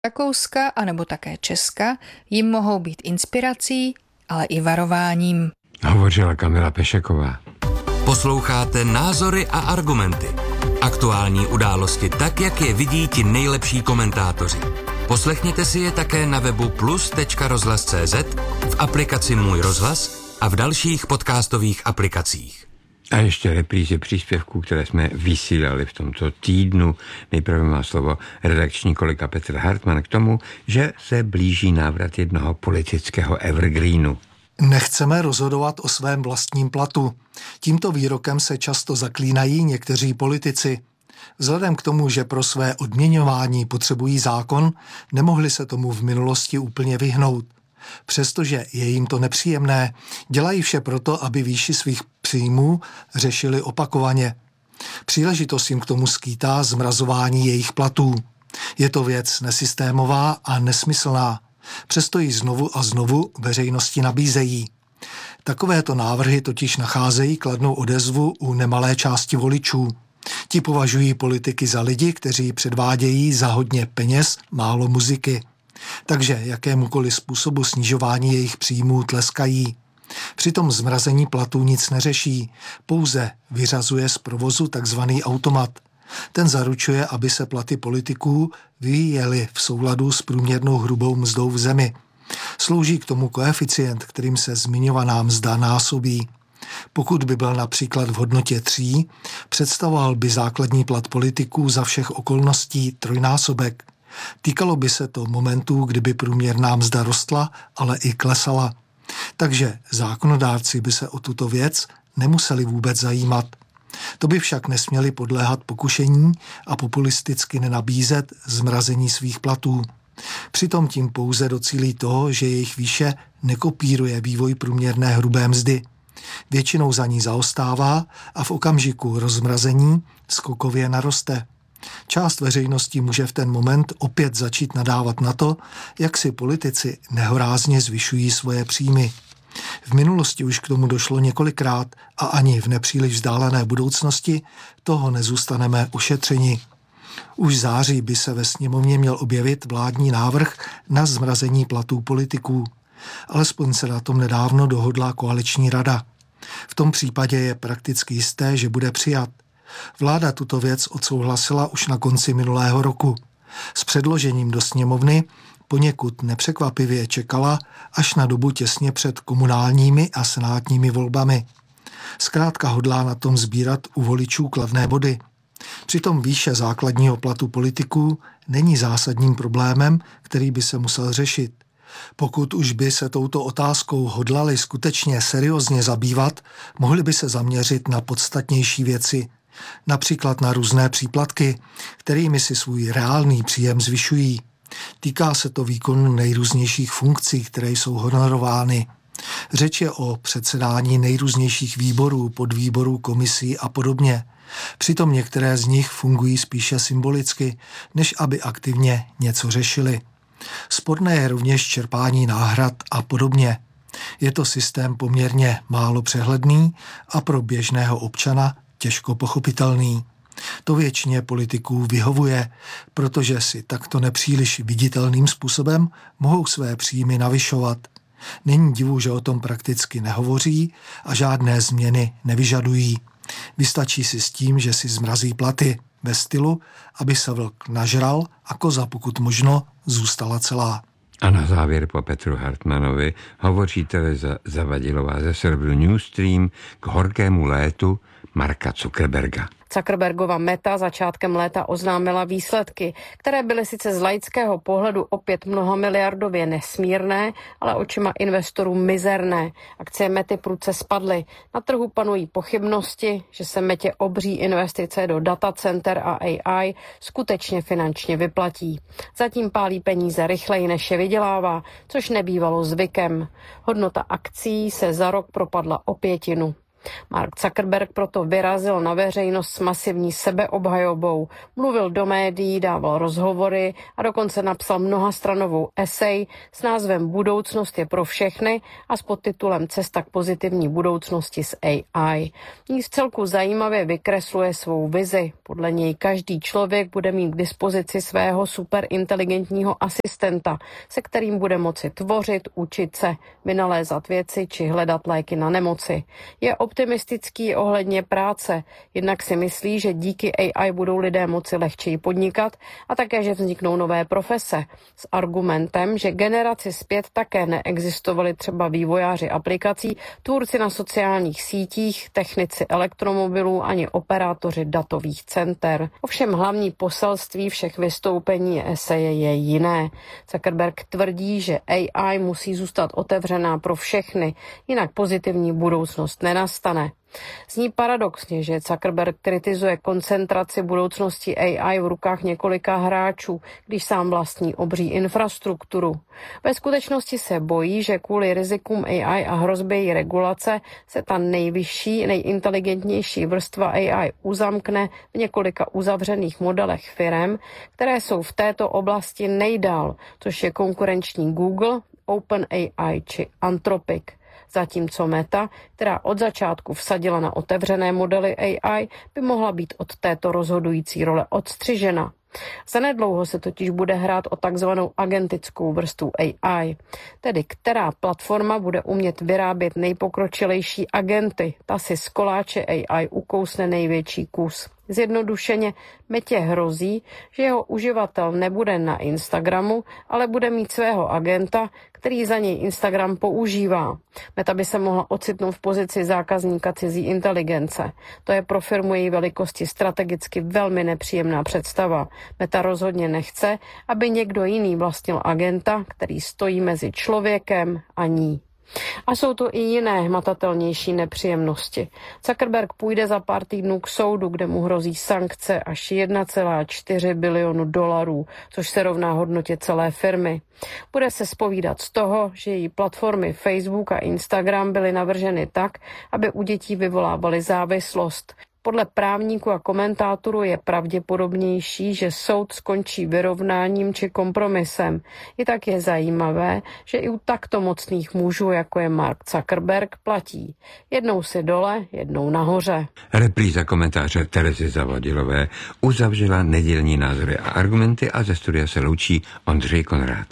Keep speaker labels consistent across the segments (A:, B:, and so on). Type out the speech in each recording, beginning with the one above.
A: Rakouska anebo také Česka jim mohou být inspirací, ale i varováním.
B: Hovořila Kamila Pešeková.
C: Posloucháte Názory a argumenty. Aktuální události tak, jak je vidí ti nejlepší komentátoři. Poslechněte si je také na webu plus.rozhlas.cz, v aplikaci Můj rozhlas a v dalších podcastových aplikacích.
B: A ještě reprízy příspěvků, které jsme vysílali v tomto týdnu. Nejprve má slovo redakční kolega Petr Hartmann k tomu, že se blíží návrat jednoho politického evergreenu.
D: Nechceme rozhodovat o svém vlastním platu. Tímto výrokem se často zaklínají někteří politici. Vzhledem k tomu, že pro své odměňování potřebují zákon, nemohli se tomu v minulosti úplně vyhnout. Přestože je jim to nepříjemné, dělají vše proto, aby výši svých příjmů řešili opakovaně. Příležitost jim k tomu skýtá zmrazování jejich platů. Je to věc nesystémová a nesmyslná. Přesto ji znovu a znovu veřejnosti nabízejí. Takovéto návrhy totiž nacházejí kladnou odezvu u nemalé části voličů. Ti považují politiky za lidi, kteří předvádějí za hodně peněz málo muziky. Takže jakémukoliv způsobu snižování jejich příjmů tleskají. Přitom zmrazení platů nic neřeší, pouze vyřazuje z provozu takzvaný automat. Ten zaručuje, aby se platy politiků vyvíjely v souladu s průměrnou hrubou mzdou v zemi. Slouží k tomu koeficient, kterým se zmiňovaná mzda násobí. Pokud by byl například v hodnotě 3, představoval by základní plat politiků za všech okolností trojnásobek. Týkalo by se to momentů, kdyby průměrná mzda rostla, ale i klesala. Takže zákonodárci by se o tuto věc nemuseli vůbec zajímat. To by však nesměli podléhat pokušení a populisticky nenabízet zmrazení svých platů. Přitom tím pouze docílí toho, že jejich výše nekopíruje vývoj průměrné hrubé mzdy. Většinou za ní zaostává a v okamžiku rozmrazení skokově naroste. Část veřejnosti může v ten moment opět začít nadávat na to, jak si politici nehorázně zvyšují svoje příjmy. V minulosti už k tomu došlo několikrát a ani v nepříliš vzdálené budoucnosti toho nezůstaneme ušetřeni. Už v září by se ve sněmovně měl objevit vládní návrh na zmrazení platů politiků. Alespoň se na tom nedávno dohodla koaliční rada. V tom případě je prakticky jisté, že bude přijat. Vláda tuto věc odsouhlasila už na konci minulého roku. S předložením do sněmovny poněkud nepřekvapivě čekala až na dobu těsně před komunálními a senátními volbami. Zkrátka hodlá na tom sbírat u voličů kladné body. Přitom výše základního platu politiků není zásadním problémem, který by se musel řešit. Pokud už by se touto otázkou hodlali skutečně seriózně zabývat, mohli by se zaměřit na podstatnější věci, například na různé příplatky, kterými si svůj reálný příjem zvyšují. Týká se to výkonu nejrůznějších funkcí, které jsou honorovány. Řeč je o předsedání nejrůznějších výborů, podvýborů, komisí a podobně. Přitom některé z nich fungují spíše symbolicky, než aby aktivně něco řešili. Sporné je rovněž čerpání náhrad a podobně. Je to systém poměrně málo přehledný a pro běžného občana těžko pochopitelný. To většině politiků vyhovuje, protože si takto nepříliš viditelným způsobem mohou své příjmy navyšovat. Není divu, že o tom prakticky nehovoří a žádné změny nevyžadují. Vystačí si s tím, že si zmrazí platy ve stylu, aby se vlk nažral a koza pokud možno zůstala celá.
B: A na závěr po Petru Hartmanovi hovoří Tereza Zavadilová ze serveru Newsstream k horkému létu Marka Zuckerberga.
E: Zuckerbergova Meta začátkem léta oznámila výsledky, které byly sice z laického pohledu opět mnohamiliardově nesmírné, ale očima investorů mizerné. Akcie Mety prudce spadly. Na trhu panují pochybnosti, že se Metě obří investice do datacenter a AI skutečně finančně vyplatí. Zatím pálí peníze rychleji, než je vydělává, což nebývalo zvykem. Hodnota akcií se za rok propadla o 1/5. Mark Zuckerberg proto vyrazil na veřejnost s masivní sebeobhajobou. Mluvil do médií, dával rozhovory a dokonce napsal mnohastranovou esej s názvem Budoucnost je pro všechny a s podtitulem Cesta k pozitivní budoucnosti s AI. Ní vcelku zajímavě vykresluje svou vizi. Podle něj každý člověk bude mít k dispozici svého superinteligentního asistenta, se kterým bude moci tvořit, učit se, vynalézat věci či hledat léky na nemoci. Je optimistický ohledně práce, jednak si myslí, že díky AI budou lidé moci lehčeji podnikat a také, že vzniknou nové profese. S argumentem, že generaci zpět také neexistovali třeba vývojáři aplikací, tvůrci na sociálních sítích, technici elektromobilů ani operátoři datových center. Ovšem hlavní poselství všech vystoupení eseje je jiné. Zuckerberg tvrdí, že AI musí zůstat otevřená pro všechny, jinak pozitivní budoucnost nenastane. Zní paradoxně, že Zuckerberg kritizuje koncentraci budoucnosti AI v rukách několika hráčů, když sám vlastní obří infrastrukturu. Ve skutečnosti se bojí, že kvůli rizikům AI a hrozbě její regulace se ta nejvyšší, nejinteligentnější vrstva AI uzamkne v několika uzavřených modelech firem, které jsou v této oblasti nejdál, což je konkurenční Google, OpenAI či Anthropic. Zatímco Meta, která od začátku vsadila na otevřené modely AI, by mohla být od této rozhodující role odstřižena. Zanedlouho se totiž bude hrát o takzvanou agentickou vrstvu AI, tedy která platforma bude umět vyrábět nejpokročilejší agenty, ta si z koláče AI ukousne největší kus. Zjednodušeně Metě hrozí, že jeho uživatel nebude na Instagramu, ale bude mít svého agenta, který za něj Instagram používá. Meta by se mohla ocitnout v pozici zákazníka cizí inteligence. To je pro firmu její velikosti strategicky velmi nepříjemná představa. Meta rozhodně nechce, aby někdo jiný vlastnil agenta, který stojí mezi člověkem a ní. A jsou to i jiné hmatatelnější nepříjemnosti. Zuckerberg půjde za pár týdnů k soudu, kde mu hrozí sankce až 1,4 bilionu dolarů, což se rovná hodnotě celé firmy. Bude se zpovídat z toho, že její platformy Facebook a Instagram byly navrženy tak, aby u dětí vyvolávaly závislost. Podle právníků a komentátorů je pravděpodobnější, že soud skončí vyrovnáním či kompromisem. I tak je zajímavé, že i u takto mocných mužů, jako je Mark Zuckerberg, platí. Jednou si dole, jednou nahoře.
B: Repríza komentáře Terezy Zavodilové uzavřela nedělní názory a argumenty a ze studia se loučí Ondřej Konrád.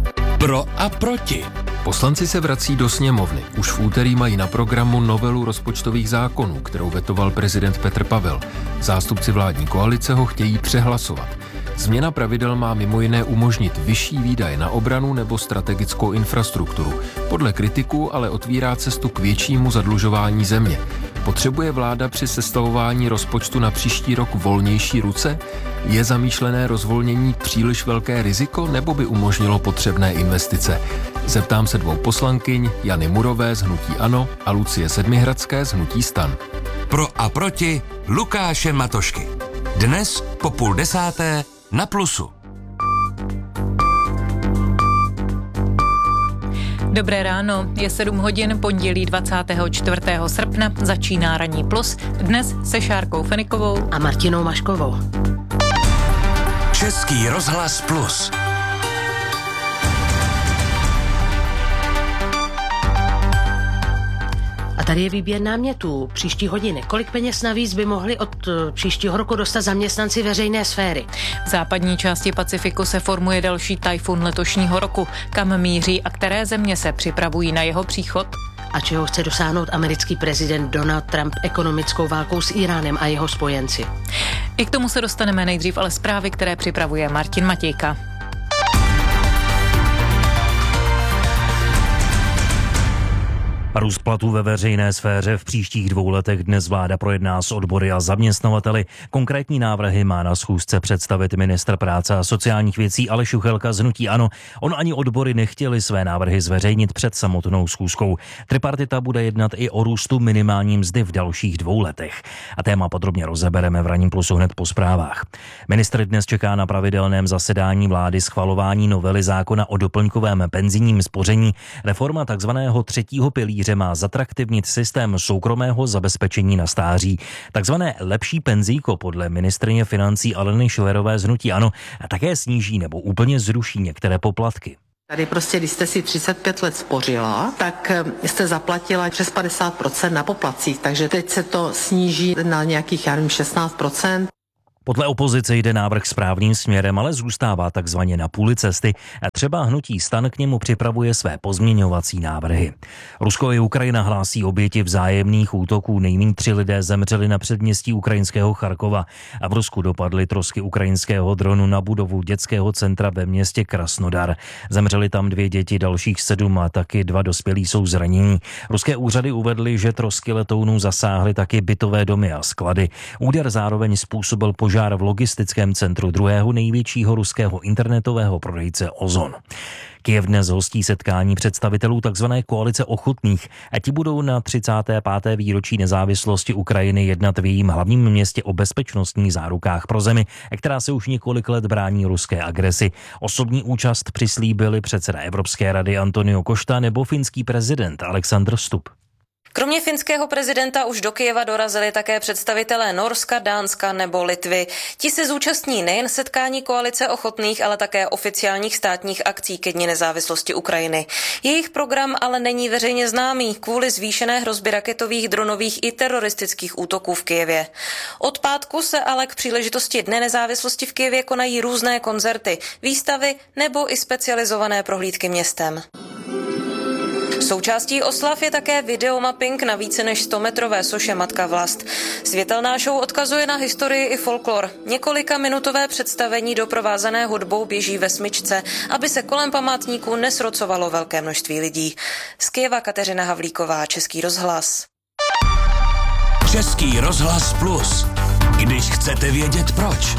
C: Pro a proti.
F: Poslanci se vrací do sněmovny. Už v úterý mají na programu novelu rozpočtových zákonů, kterou vetoval prezident Petr Pavel. Zástupci vládní koalice ho chtějí přehlasovat. Změna pravidel má mimo jiné umožnit vyšší výdaje na obranu nebo strategickou infrastrukturu. Podle kritiků ale otvírá cestu k většímu zadlužování země. Potřebuje vláda při sestavování rozpočtu na příští rok volnější ruce? Je zamýšlené rozvolnění příliš velké riziko, nebo by umožnilo potřebné investice? Zeptám se dvou poslankyň, Jany Murové z hnutí ANO a Lucie Sedmihradské z hnutí STAN.
C: Pro a proti Lukáše Matošky. Dnes po 9:30 na Plusu.
G: Dobré ráno, je 7 hodin, pondělí 24. srpna, začíná Ranní Plus, dnes se Šárkou Fenikovou
H: a Martinou Maškovou.
C: Český rozhlas Plus.
H: A tady je výběr námětů příští hodiny. Kolik peněz navíc by mohli od příštího roku dostat zaměstnanci veřejné sféry?
G: V západní části Pacifiku se formuje další tajfun letošního roku. Kam míří a které země se připravují na jeho příchod?
H: A čeho chce dosáhnout americký prezident Donald Trump ekonomickou válkou s Iránem a jeho spojenci?
G: I k tomu se dostaneme nejdřív, ale zprávy, které připravuje Martin Matějka.
I: Růst platů ve veřejné sféře v příštích 2 letech dnes vláda projedná s odbory a zaměstnavateli. Konkrétní návrhy má na schůzce představit ministr práce a sociálních věcí Aleš Juchelka z hnutí ANO. On ani odbory nechtěli své návrhy zveřejnit před samotnou schůzkou. Tripartita bude jednat i o růstu minimální mzdy v dalších 2 letech. A téma podrobně rozebereme v Ranním Plusu hned po zprávách. Ministr dnes čeká na pravidelném zasedání vlády schvalování novely zákona o doplňkovém penzijním spoření. Reforma takzvaného 3. pilíře pilíře má zatraktivnit systém soukromého zabezpečení na stáří. Takzvané lepší penzíko podle ministryně financí Aleny Schillerové z hnutí ANO také sníží nebo úplně zruší některé poplatky.
J: Tady prostě, když jste si 35 let spořila, tak jste zaplatila přes 50% na poplatcích, takže teď se to sníží na nějakých, 16%.
I: Podle opozice jde návrh správným směrem, ale zůstává takzvaně na půli cesty a třeba hnutí STAN k němu připravuje své pozměňovací návrhy. Rusko i Ukrajina hlásí oběti vzájemných útoků. Nejméně 3 lidé zemřeli na předměstí ukrajinského Charkova a v Rusku dopadly trosky ukrajinského dronu na budovu dětského centra ve městě Krasnodar. Zemřeli tam 2 děti, dalších 7 a taky 2 dospělí jsou zranění. Ruské úřady uvedly, že trosky letounů zasáhly taky bytové domy a sklady. Úder zároveň způsobil požár v logistickém centru druhého největšího ruského internetového prodejce Ozon. Kyjev dnes hostí setkání představitelů tzv. Koalice ochotných a ti budou na 35. výročí nezávislosti Ukrajiny jednat v jejím hlavním městě o bezpečnostních zárukách pro zemi, která se už několik let brání ruské agresi. Osobní účast přislíbili předseda Evropské rady Antonio Costa nebo finský prezident Alexander Stubb.
K: Kromě finského prezidenta už do Kyjeva dorazili také představitelé Norska, Dánska nebo Litvy. Ti se zúčastní nejen setkání koalice ochotných, ale také oficiálních státních akcí ke dni nezávislosti Ukrajiny. Jejich program ale není veřejně známý kvůli zvýšené hrozbě raketových, dronových i teroristických útoků v Kyjevě. Od pátku se ale k příležitosti Dne nezávislosti v Kyjevě konají různé koncerty, výstavy nebo i specializované prohlídky městem. Součástí oslav je také videomapping na více než 100metrové soše Matka Vlast. Světelná show odkazuje na historii i folklor. Několika minutové představení doprovázené hudbou běží ve smyčce, aby se kolem památníku nesrocovalo velké množství lidí. Z Kyjeva Kateřina Havlíková, Český rozhlas.
C: Český rozhlas Plus. Když chcete vědět proč.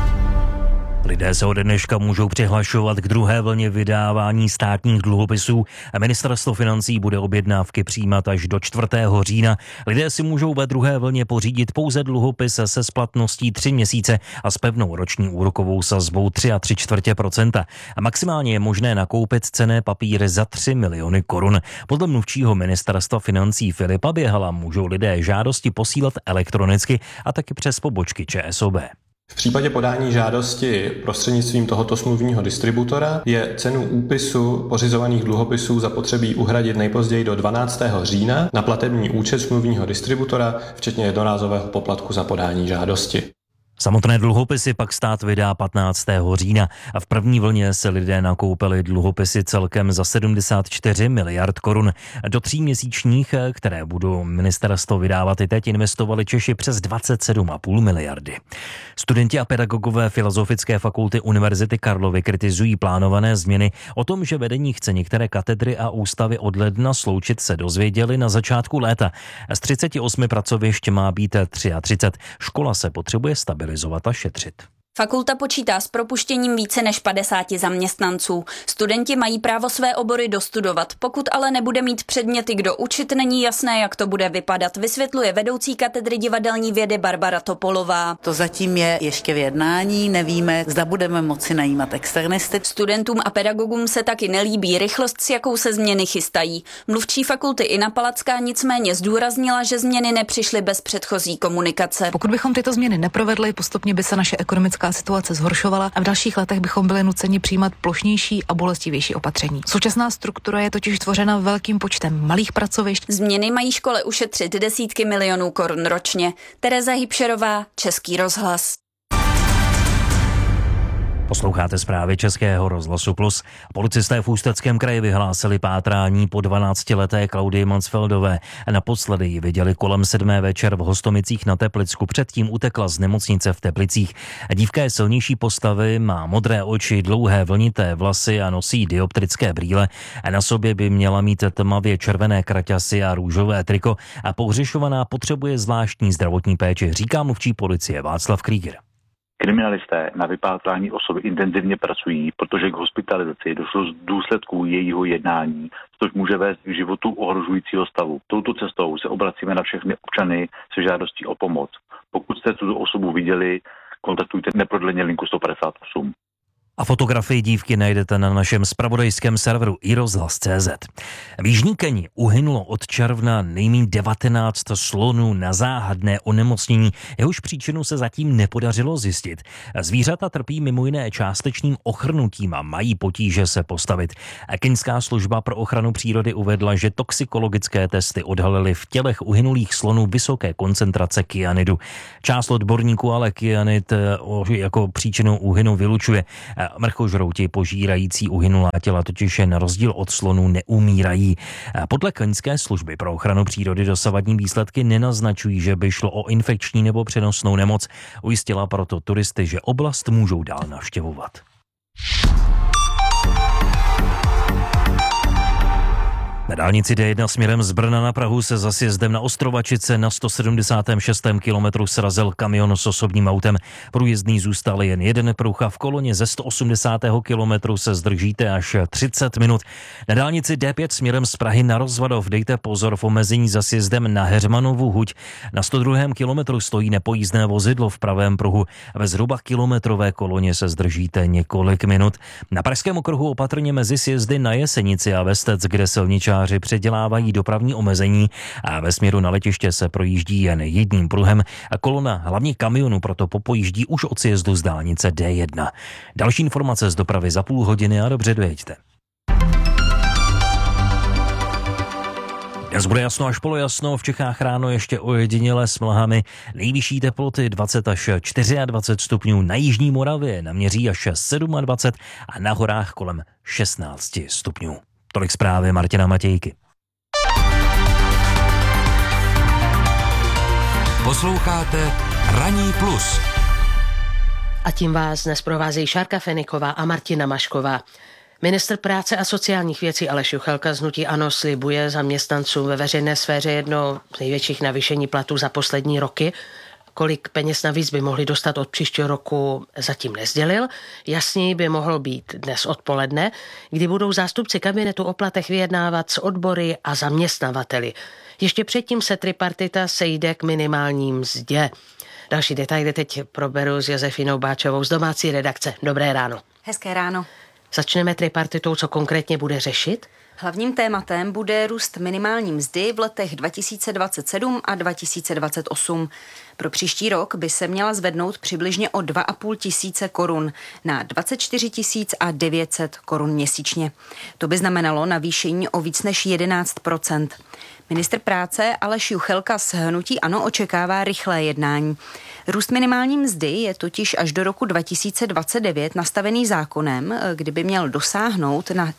I: Lidé se ode dneška můžou přihlašovat k druhé vlně vydávání státních dluhopisů a ministerstvo financí bude objednávky přijímat až do 4. října. Lidé si můžou ve druhé vlně pořídit pouze dluhopis se splatností 3 měsíce a s pevnou roční úrokovou sazbou 3,75%. A maximálně je možné nakoupit cenné papíry za 3 miliony korun. Podle mluvčího ministerstva financí Filipa Běhala můžou lidé žádosti posílat elektronicky a taky přes pobočky ČSOB.
L: V případě podání žádosti prostřednictvím tohoto smluvního distributora je cenu úpisu pořizovaných dluhopisů zapotřebí uhradit nejpozději do 12. října na platební účet smluvního distributora, včetně jednorázového poplatku za podání žádosti.
I: Samotné dluhopisy pak stát vydá 15. října a v první vlně se lidé nakoupili dluhopisy celkem za 74 miliard korun. Do 3měsíčních, které budou ministerstvo vydávat i teď, investovali Češi přes 27,5 miliardy. Studenti a pedagogové Filozofické fakulty Univerzity Karlovy kritizují plánované změny. O tom, že vedení chce některé katedry a ústavy od ledna sloučit, se dozvěděli na začátku léta. Z 38 pracovišť má být 33. Škola se potřebuje stabilizovat a šetřit.
M: Fakulta počítá s propuštěním více než 50 zaměstnanců. Studenti mají právo své obory dostudovat. Pokud ale nebude mít předměty kdo učit, není jasné, jak to bude vypadat, vysvětluje vedoucí katedry divadelní vědy Barbara Topolová.
N: To zatím je ještě v jednání, nevíme, zda budeme moci najímat externisty.
M: Studentům a pedagogům se taky nelíbí rychlost, s jakou se změny chystají. Mluvčí fakulty Ina Palacká nicméně zdůraznila, že změny nepřišly bez předchozí komunikace.
O: Pokud bychom tyto změny neprovedli, postupně by se naše ekonomická situace zhoršovala a v dalších letech bychom byli nuceni přijímat plošnější a bolestivější opatření. Současná struktura je totiž tvořena velkým počtem malých pracovišť.
M: Změny mají škole ušetřit desítky milionů korun ročně. Tereza Hybšerová, Český rozhlas.
I: Posloucháte zprávy Českého rozhlasu Plus. Policisté v Ústeckém kraji vyhlásili pátrání po 12leté Klaudii Mansfeldové. Naposledy ji viděli kolem 7. večer v Hostomicích na Teplicku. Předtím utekla z nemocnice v Teplicích. Dívka je silnější postavy, má modré oči, dlouhé vlnité vlasy a nosí dioptrické brýle. Na sobě by měla mít tmavě červené kraťasy a růžové triko a pohřešovaná potřebuje zvláštní zdravotní péči, říká mluvčí policie Václav Krieger.
P: Kriminalisté na vypátrání osoby intenzivně pracují, protože k hospitalizaci došlo z důsledků jejího jednání, což může vést k životu ohrožujícího stavu. Touto cestou se obracíme na všechny občany se žádostí o pomoc. Pokud jste tuto osobu viděli, kontaktujte neprodleně linku 158.
I: A fotografii dívky najdete na našem zpravodajském serveru iRozhlas.cz. V jižní Keni uhynulo od června nejméně 19 slonů na záhadné onemocnění, jehož příčinu se zatím nepodařilo zjistit. Zvířata trpí mimo jiné částečným ochrnutím a mají potíže se postavit. Keňská služba pro ochranu přírody uvedla, že toxikologické testy odhalily v tělech uhynulých slonů vysoké koncentrace kyanidu. Část odborníků ale kyanid jako příčinu úhynu vylučuje. Mrchožrouti požírající uhynulá těla totiž na rozdíl od slonů neumírají. Podle Keňské služby pro ochranu přírody dosavadní výsledky nenaznačují, že by šlo o infekční nebo přenosnou nemoc. Ujistila proto turisty, že oblast můžou dál navštěvovat. Na dálnici D1 směrem z Brna na Prahu se za sjezdem na Ostrovačice na 176. kilometru srazil kamion s osobním autem. Průjezdný zůstal jen jeden pruh a v koloně ze 180. kilometru se zdržíte až 30 minut. Na dálnici D5 směrem z Prahy na Rozvadov dejte pozor v omezení za sjezdem na Heřmanovu huť. Na 102. kilometru stojí nepojízdné vozidlo v pravém pruhu. Ve zhruba kilometrové koloně se zdržíte několik minut. Na Pražském okruhu opatrně mezi sjezdy na Jesenici a Vestec, kde silničáři předělávají dopravní omezení a ve směru na letiště se projíždí jen jedním pruhem. Kolona hlavně kamionů proto popojíždí už od sjezdu z dálnice D1. Další informace z dopravy za půl hodiny a dobře dojeďte. Dnes bude jasno až polojasno, v Čechách ráno ještě ojediněle s mlhami. Nejvyšší teploty 20 až 24 stupňů, na jižní Moravě naměří až 27 a na horách kolem 16 stupňů. Tolik zprávy Martina Matějky.
C: Posloucháte Ranní plus.
H: A tím vás dnes provázejí Šárka Feniková a Martina Mašková. Ministr práce a sociálních věcí Aleš Juchelka z hnutí ANO slibuje zaměstnancům ve veřejné sféře jedno z největších navýšení platů za poslední roky. Kolik peněz navíc by mohli dostat od příštího roku, zatím nesdělil. Jasněji by mohlo být dnes odpoledne, kdy budou zástupci kabinetu o platech vyjednávat s odbory a zaměstnavateli. Ještě předtím se tripartita sejde k minimální mzdě. Další detaily teď proberu s Josefinou Báčovou z domácí redakce. Dobré ráno.
Q: Hezké ráno.
H: Začneme tripartitou, co konkrétně bude řešit?
Q: Hlavním tématem bude růst minimální mzdy v letech 2027 a 2028. Pro příští rok by se měla zvednout přibližně o 2,5 tisíce korun na 24 900 korun měsíčně. To by znamenalo navýšení o víc než 11%. Ministr práce Aleš Juchelka z hnutí ANO očekává rychlé jednání. Růst minimální mzdy je totiž až do roku 2029 nastavený zákonem, kdyby měl dosáhnout na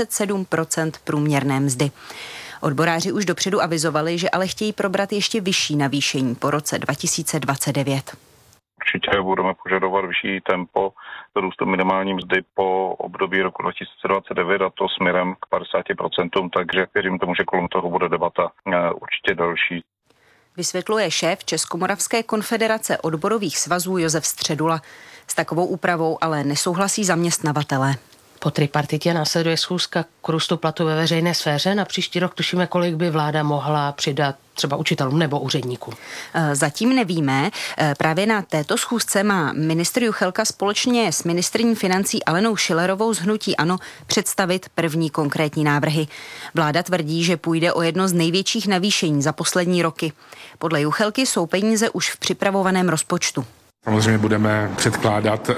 Q: 47% průměrné mzdy. Odboráři už dopředu avizovali, že ale chtějí probrat ještě vyšší navýšení po roce 2029.
R: Určitě budeme požadovat vyšší tempo růstu minimální mzdy po období roku 2029 a to směrem k 50%, takže věřím tomu, že kolem toho bude debata určitě další.
Q: Vysvětluje šéf Českomoravské konfederace odborových svazů Josef Středula. S takovou úpravou ale nesouhlasí zaměstnavatelé.
H: Po tripartitě následuje schůzka k růstu platu ve veřejné sféře. Na příští rok tušíme, kolik by vláda mohla přidat třeba učitelům nebo úředníkům.
Q: Zatím nevíme. Právě na této schůzce má ministr Juchelka společně s ministryní financí Alenou Schillerovou z hnutí ANO představit první konkrétní návrhy. Vláda tvrdí, že půjde o jedno z největších navýšení za poslední roky. Podle Juchelky jsou peníze už v připravovaném rozpočtu.
S: Samozřejmě budeme předkládat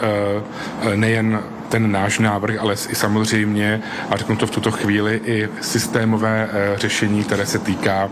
S: nejen ten náš návrh, ale i samozřejmě, a řeknu to v tuto chvíli, i systémové řešení, které se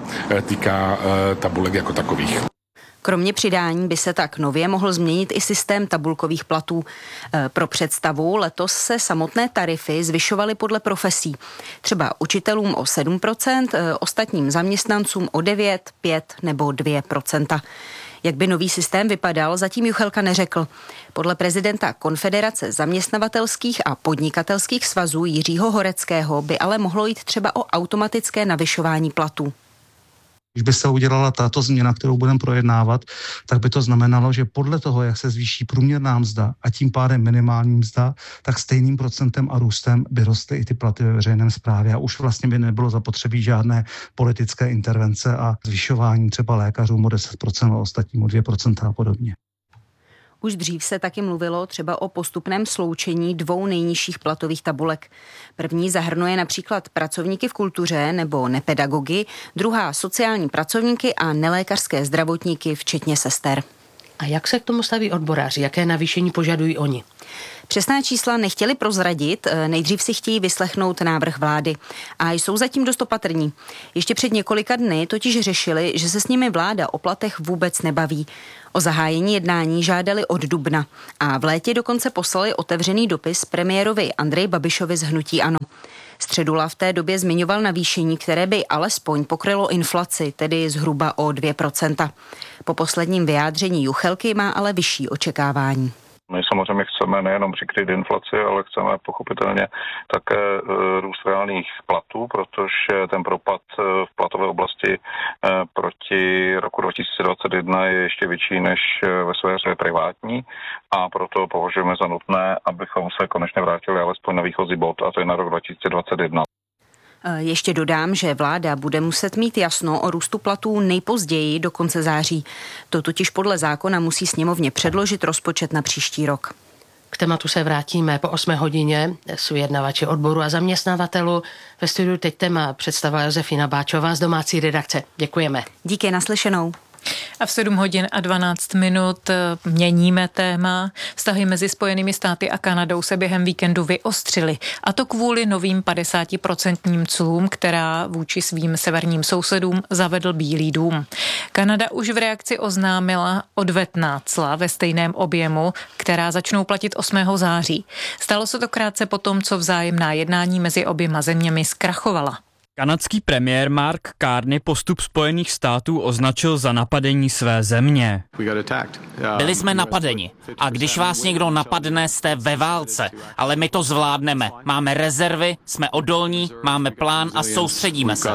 S: týká tabulek jako takových.
Q: Kromě přidání by se tak nově mohl změnit i systém tabulkových platů. Pro představu letos se samotné tarify zvyšovaly podle profesí. Třeba učitelům o 7%, ostatním zaměstnancům o 9%, 5% nebo 2%. Jak by nový systém vypadal, zatím Juchelka neřekl. Podle prezidenta Konfederace zaměstnavatelských a podnikatelských svazů Jiřího Horeckého by ale mohlo jít třeba o automatické navyšování platů.
T: Když by se udělala tato změna, kterou budeme projednávat, tak by to znamenalo, že podle toho, jak se zvýší průměrná mzda a tím pádem minimální mzda, tak stejným procentem a růstem by rostly i ty platy ve veřejném správě a už vlastně by nebylo zapotřebí žádné politické intervence a zvyšování třeba lékařům o 10% a ostatním o 2% a podobně.
Q: Už dřív se taky mluvilo třeba o postupném sloučení 2 nejnižších platových tabulek. První zahrnuje například pracovníky v kultuře nebo nepedagogy, druhá sociální pracovníky a nelékařské zdravotníky, včetně sester.
H: A jak se k tomu staví odboráři? Jaké navýšení požadují oni?
Q: Přesná čísla nechtěli prozradit, nejdřív si chtějí vyslechnout návrh vlády a jsou zatím dost opatrní. Ještě před několika dny totiž řešili, že se s nimi vláda o platech vůbec nebaví. O zahájení jednání žádali od dubna a v létě dokonce poslali otevřený dopis premiérovi Andreji Babišovi z hnutí ANO. Středula v té době zmiňoval navýšení, které by alespoň pokrylo inflaci, tedy zhruba o 2%. Po posledním vyjádření Juchelky má ale vyšší očekávání.
R: My samozřejmě chceme nejenom přikryt inflaci, ale chceme pochopitelně také růst reálných platů, protože ten propad v platové oblasti proti roku 2021 je ještě větší než ve sféře privátní a proto považujeme za nutné, abychom se konečně vrátili alespoň na výchozí bod, a to je na rok 2021.
Q: Ještě dodám, že vláda bude muset mít jasno o růstu platů nejpozději do konce září. To totiž podle zákona musí sněmovně předložit rozpočet na příští rok.
H: K tématu se vrátíme po 8 hodině s vyjednavači odboru a zaměstnavatelů. Ve studiu teď téma představila Josefína Báčová z domácí redakce. Děkujeme.
Q: Díky, naslyšenou.
G: A v 7 hodin a 12 minut měníme téma. Vztahy mezi Spojenými státy a Kanadou se během víkendu vyostřily. A to kvůli novým 50% clům, která vůči svým severním sousedům zavedl Bílý dům. Kanada už v reakci oznámila odvetná cla ve stejném objemu, která začnou platit 8. září. Stalo se to krátce po tom, co vzájemná jednání mezi oběma zeměmi zkrachovala.
U: Kanadský premiér Mark Carney postup Spojených států označil za napadení své země.
V: Byli jsme napadeni a když vás někdo napadne, jste ve válce, ale my to zvládneme. Máme rezervy, jsme odolní, máme plán a soustředíme se.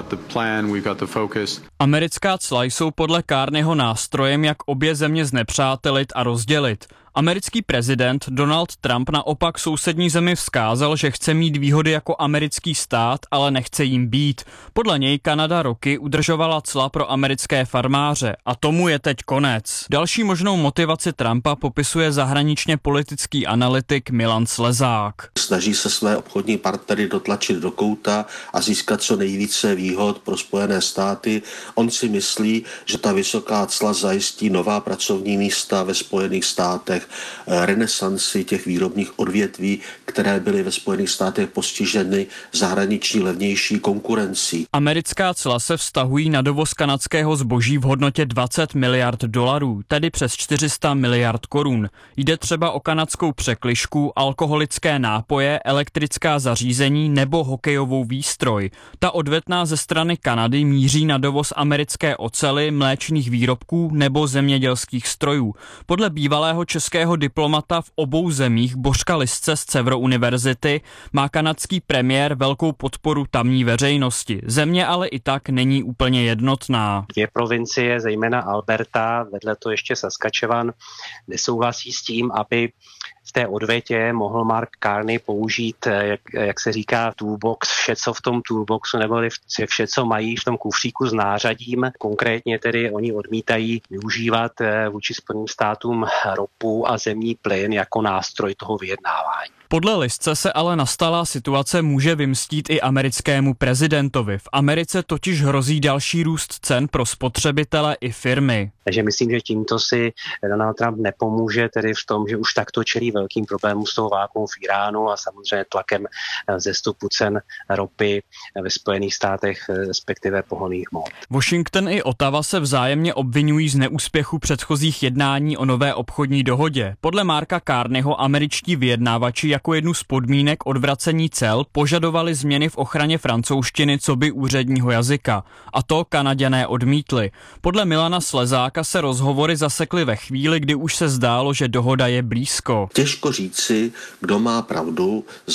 U: Americká cla jsou podle Carneyho nástrojem, jak obě země znepřátelit a rozdělit. Americký prezident Donald Trump naopak sousední zemi vzkázal, že chce mít výhody jako americký stát, ale nechce jim být. Podle něj Kanada roky udržovala cla pro americké farmáře a tomu je teď konec. Další možnou motivaci Trumpa popisuje zahraničně politický analytik Milan Slezák.
W: Snaží se své obchodní partnery dotlačit do kouta a získat co nejvíce výhod pro Spojené státy. On si myslí, že ta vysoká cla zajistí nová pracovní místa ve Spojených státech, renesanci těch výrobních odvětví, které byly ve Spojených státech postiženy zahraniční levnější konkurencí.
U: Americká cla se vztahují na dovoz kanadského zboží v hodnotě 20 miliard dolarů, tedy přes 400 miliard korun. Jde třeba o kanadskou překližku, alkoholické nápoje, elektrická zařízení nebo hokejovou výstroj. Ta odvetná ze strany Kanady míří na dovoz americké oceli, mléčných výrobků nebo zemědělských strojů. Podle bývalého českého diplomata v obou zemích Bořka Lisce z Cevro univerzity má kanadský premiér velkou podporu tamní veřejnosti. Země ale i tak není úplně jednotná.
X: 2 provincie, zejména Alberta, vedle to ještě Saskatchewan, nesouhlasí s tím, aby v té odvětě mohl Mark Carney použít, jak se říká, toolbox, vše, co v tom toolboxu, nebo vše, co mají v tom kufříku s nářadím. Konkrétně tedy oni odmítají využívat vůči Spojeným státům ropu a zemní plyn jako nástroj toho vyjednávání.
U: Podle Lisce se ale nastalá situace může vymstít i americkému prezidentovi. V Americe totiž hrozí další růst cen pro spotřebitele i firmy.
X: Takže myslím, že tímto si Donald Trump nepomůže tedy v tom, že už takto čelí velkým problémům s tou válkou v Iránu a samozřejmě tlakem vzestupu cen ropy ve Spojených státech, respektive pohonných hmot.
U: Washington i Ottawa se vzájemně obvinují z neúspěchu předchozích jednání o nové obchodní dohodě. Podle Marka Carneyho američtí vyjednávači jako jednu z podmínek odvracení cel požadovali změny v ochraně francouzštiny coby úředního jazyka. A to Kanaďané odmítli. Podle Milana Slezáka se rozhovory zasekly ve chvíli, kdy už se zdálo, že dohoda je blízko.
W: Těžko říci, kdo má pravdu, zda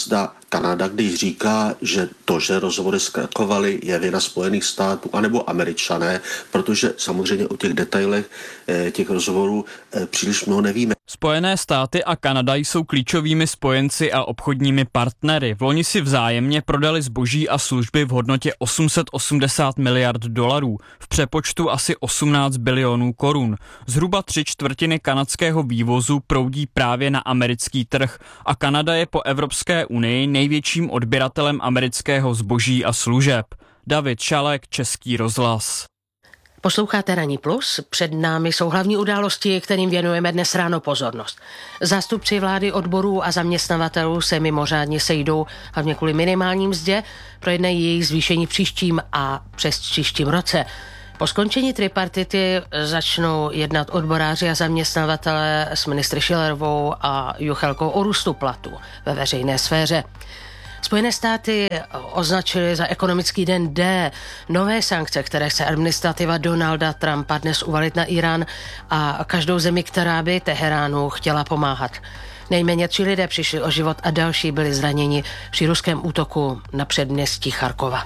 W: Kanada, když říká, že to, že rozhovory zkrachovaly, je vina Spojených států anebo Američané, protože samozřejmě o těch detailech těch rozhovorů příliš mnoho nevíme.
U: Spojené státy a Kanada jsou klíčovými spojenci a obchodními partnery. Vloni si vzájemně prodali zboží a služby v hodnotě 880 miliard dolarů, v přepočtu asi 18 bilionů korun. Zhruba 3/4 kanadského vývozu proudí právě na americký trh a Kanada je po Evropské unii největším odběratelem amerického zboží a služeb. David Šalek, Český rozhlas.
H: Posloucháte Ranní plus, před námi jsou hlavní události, kterým věnujeme dnes ráno pozornost. Zástupci vlády, odborů a zaměstnavatelů se mimořádně sejdou, hlavně kvůli minimální mzdě, projednají jejich zvýšení příštím a přes příštím roce. Po skončení tripartity začnou jednat odboráři a zaměstnavatelé s ministry Schillerovou a Juchelkou o růstu platů ve veřejné sféře. Spojené státy označily za ekonomický den D nové sankce, které chce administrativa Donalda Trumpa dnes uvalit na Irán a každou zemi, která by Teheránu chtěla pomáhat. Nejméně 3 lidé přišli o život a další byli zraněni při ruském útoku na předměstí Charkova.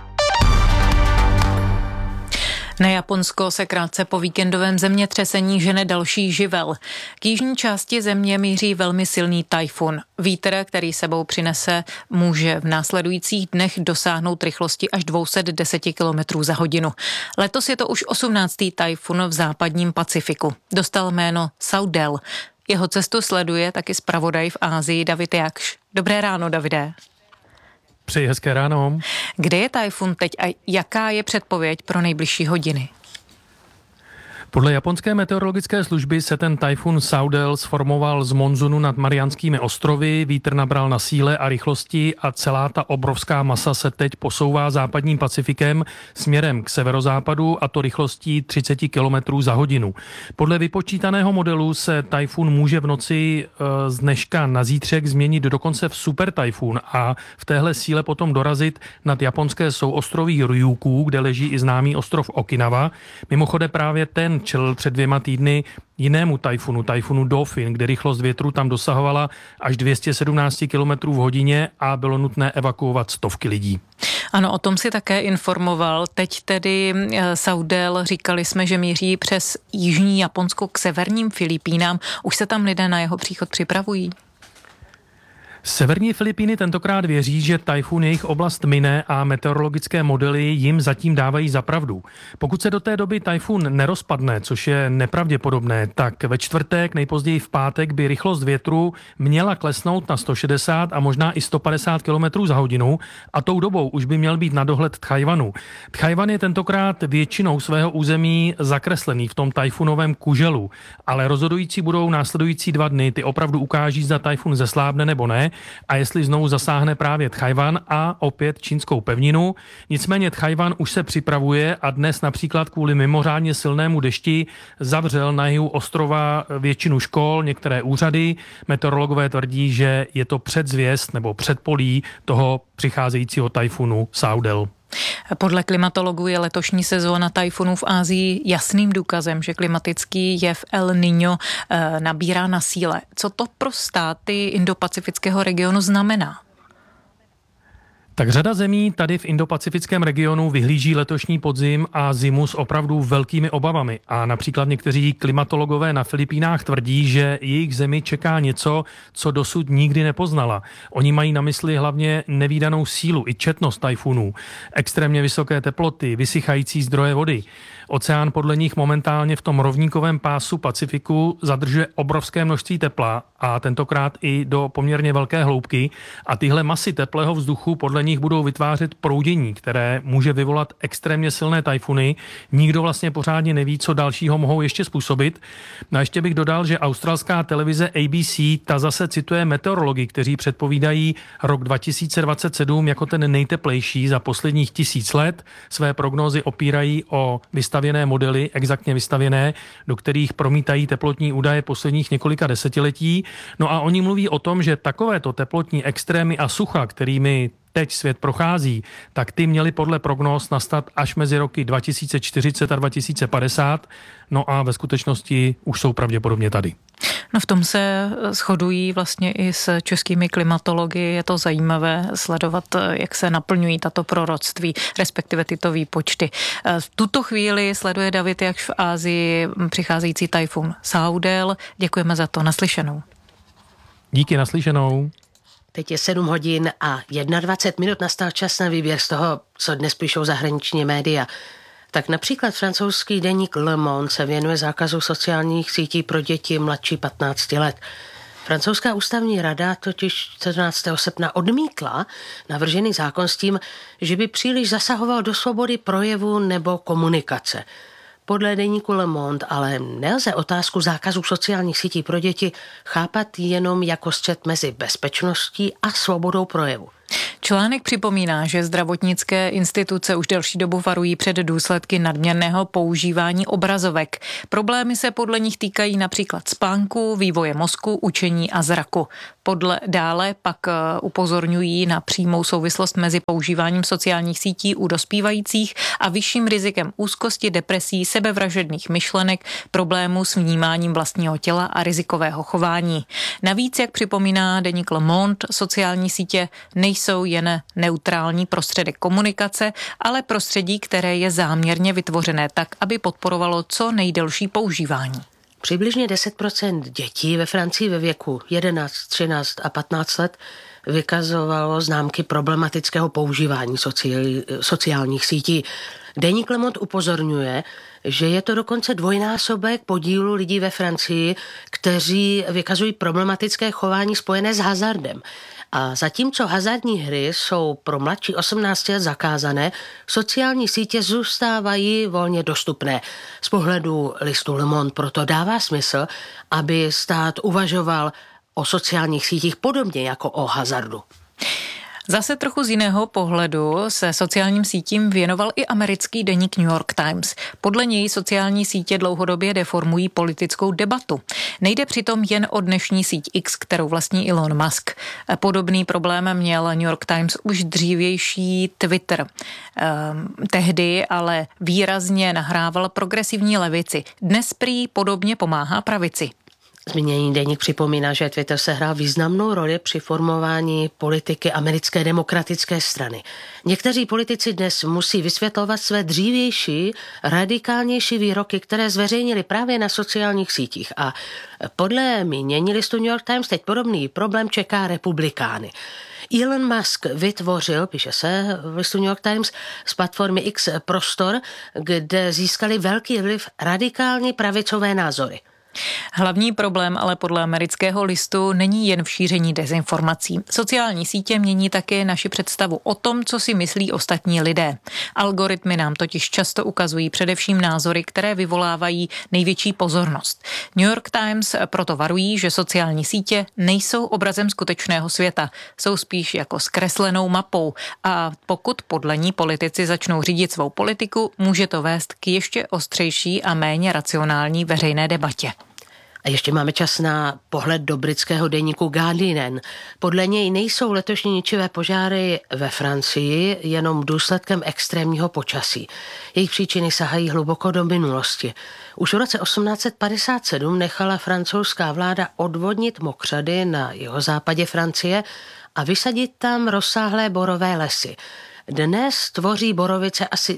G: Na Japonsko se krátce po víkendovém zemětřesení žene další živel. K jižní části země míří velmi silný tajfun. Vítr, který sebou přinese, může v následujících dnech dosáhnout rychlosti až 210 km za hodinu. Letos je to už 18. tajfun v západním Pacifiku. Dostal jméno Saudel. Jeho cestu sleduje taky zpravodaj v Asii David Jakš. Dobré ráno, Davide.
A: Přeji hezké ráno.
G: Kde je tajfun teď a jaká je předpověď pro nejbližší hodiny?
A: Podle japonské meteorologické služby se ten tajfun Saudel sformoval z monzunu nad Mariánskými ostrovy, vítr nabral na síle a rychlosti a celá ta obrovská masa se teď posouvá západním Pacifikem směrem k severozápadu a to rychlostí 30 km za hodinu. Podle vypočítaného modelu se tajfun může v noci z dneška na zítřek změnit dokonce v super tajfun a v téhle síle potom dorazit nad japonské souostroví Ryukyu, kde leží i známý ostrov Okinawa. Mimochodem právě ten čelil před 2 týdny jinému tajfunu Dolphin, kde rychlost větru tam dosahovala až 217 km v hodině a bylo nutné evakuovat stovky lidí.
G: Ano, o tom si také informoval. Teď tedy Saudel, říkali jsme, že míří přes jižní Japonsko k severním Filipínám. Už se tam lidé na jeho příchod připravují?
A: Severní Filipíny tentokrát věří, že tajfun jejich oblast mine a meteorologické modely jim zatím dávají za pravdu. Pokud se do té doby tajfun nerozpadne, což je nepravděpodobné, tak ve čtvrtek, nejpozději v pátek by rychlost větru měla klesnout na 160 a možná i 150 km za hodinu a tou dobou už by měl být na dohled Tchaj-wanu. Tchaj-wan je tentokrát většinou svého území zakreslený v tom tajfunovém kuželu, ale rozhodující budou následující 2 dny, ty opravdu ukáží, zda tajfun zeslábne nebo ne. A jestli znovu zasáhne právě Tchaj-wan a opět čínskou pevninu. Nicméně Tchaj-wan už se připravuje a dnes například kvůli mimořádně silnému dešti zavřel na jihu ostrova většinu škol, některé úřady. Meteorologové tvrdí, že je to předzvěst nebo předpolí toho přicházejícího tajfunu Saudel.
G: Podle klimatologů je letošní sezóna tajfunů v Asii jasným důkazem, že klimatický jev El Niño nabírá na síle. Co to pro státy indopacifického regionu znamená?
A: Tak řada zemí tady v indopacifickém regionu vyhlíží letošní podzim a zimu s opravdu velkými obavami. A například někteří klimatologové na Filipínách tvrdí, že jejich zemi čeká něco, co dosud nikdy nepoznala. Oni mají na mysli hlavně nevídanou sílu i četnost tajfunů, extrémně vysoké teploty, vysychající zdroje vody. Oceán podle nich momentálně v tom rovníkovém pásu Pacifiku zadržuje obrovské množství tepla a tentokrát i do poměrně velké hloubky a tyhle masy teplého vzduchu podle nich budou vytvářet proudění, které může vyvolat extrémně silné tajfuny. Nikdo vlastně pořádně neví, co dalšího mohou ještě způsobit. No a ještě bych dodal, že australská televize ABC ta zase cituje meteorology, kteří předpovídají rok 2027 jako ten nejteplejší za posledních 1000 let. Své prognózy opírají o vystavěné modely, exaktně vystavěné, do kterých promítají teplotní údaje posledních několika desetiletí. No a oni mluví o tom, že takovéto teplotní extrémy a sucha, kterými teď svět prochází, tak ty měly podle prognóz nastat až mezi roky 2040 a 2050, no a ve skutečnosti už jsou pravděpodobně tady.
G: No v tom se shodují vlastně i s českými klimatology. Je to zajímavé sledovat, jak se naplňují tato proroctví, respektive tyto výpočty. V tuto chvíli sleduje David jak v Ázii přicházející tajfun Saudel. Děkujeme za to. Naslyšenou.
A: Díky, naslyšenou.
H: Teď je 7 hodin a 21 minut, nastal čas na výběr z toho, co dnes píšou zahraniční média. Tak například francouzský deník Le Monde se věnuje zákazu sociálních sítí pro děti mladší 15 let. Francouzská ústavní rada totiž 14. srpna odmítla navržený zákon s tím, že by příliš zasahoval do svobody projevu nebo komunikace. Podle deníku Le Monde ale nelze otázku zákazu sociálních sítí pro děti chápat jenom jako střet mezi bezpečností a svobodou projevu.
G: Článek připomíná, že zdravotnické instituce už delší dobu varují před důsledky nadměrného používání obrazovek. Problémy se podle nich týkají například spánku, vývoje mozku, učení a zraku. Dále pak upozorňují na přímou souvislost mezi používáním sociálních sítí u dospívajících a vyšším rizikem úzkosti, depresí, sebevražedných myšlenek, problémů s vnímáním vlastního těla a rizikového chování. Navíc, jak připomíná deník Le Monde, sociální sítě nejsou jen neutrální prostředek komunikace, ale prostředí, které je záměrně vytvořené tak, aby podporovalo co nejdelší používání.
H: Přibližně 10% dětí ve Francii ve věku 11, 13 a 15 let vykazovalo známky problematického používání sociálních sítí. Deník Le Monde upozorňuje, že je to dokonce dvojnásobek podílu lidí ve Francii, kteří vykazují problematické chování spojené s hazardem. A zatímco hazardní hry jsou pro mladší 18 let zakázané, sociální sítě zůstávají volně dostupné. Z pohledu listu Le Monde proto dává smysl, aby stát uvažoval o sociálních sítích podobně jako o hazardu.
G: Zase trochu z jiného pohledu se sociálním sítím věnoval i americký deník New York Times. Podle něj sociální sítě dlouhodobě deformují politickou debatu. Nejde přitom jen o dnešní síť X, kterou vlastní Elon Musk. Podobný problém měl New York Times už dřívější Twitter. Tehdy ale výrazně nahrával progresivní levici. Dnes prý podobně pomáhá pravici.
H: Zmíněný deník připomíná, že Twitter sehrál významnou roli při formování politiky americké demokratické strany. Někteří politici dnes musí vysvětlovat své dřívější, radikálnější výroky, které zveřejnili právě na sociálních sítích. A podle mínění listu New York Times teď podobný problém čeká republikány. Elon Musk vytvořil, píše se v listu New York Times, z platformy X prostor, kde získali velký vliv radikální pravicové názory.
G: Hlavní problém ale podle amerického listu není jen v šíření dezinformací. Sociální sítě mění také naši představu o tom, co si myslí ostatní lidé. Algoritmy nám totiž často ukazují především názory, které vyvolávají největší pozornost. New York Times proto varují, že sociální sítě nejsou obrazem skutečného světa, jsou spíš jako zkreslenou mapou a pokud podle ní politici začnou řídit svou politiku, může to vést k ještě ostřejší a méně racionální veřejné debatě.
H: A ještě máme čas na pohled do britského deníku Guardian. Podle něj nejsou letošní ničivé požáry ve Francii jenom důsledkem extrémního počasí. Jejich příčiny sahají hluboko do minulosti. Už v roce 1857 nechala francouzská vláda odvodnit mokřady na jihozápadě Francie a vysadit tam rozsáhlé borové lesy. Dnes tvoří borovice asi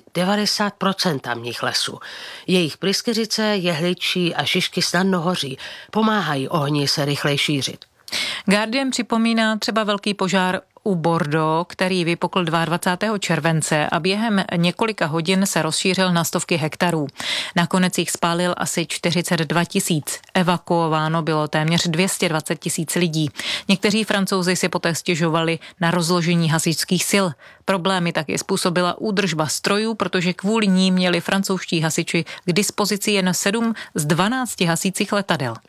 H: 90% tamních lesů. Jejich pryskyřice, jehličí a šišky snadno hoří. Pomáhají ohni se rychleji šířit.
G: Guardian připomíná třeba velký požár u Bordeaux, který vypukl 22. července a během několika hodin se rozšířil na stovky hektarů. Nakonec jich spálil asi 42 000. Evakuováno bylo téměř 220 000 lidí. Někteří Francouzi si poté stěžovali na rozložení hasičských sil. Problémy taky způsobila údržba strojů, protože kvůli ní měli francouzští hasiči k dispozici jen 7 z 12 hasících letadel.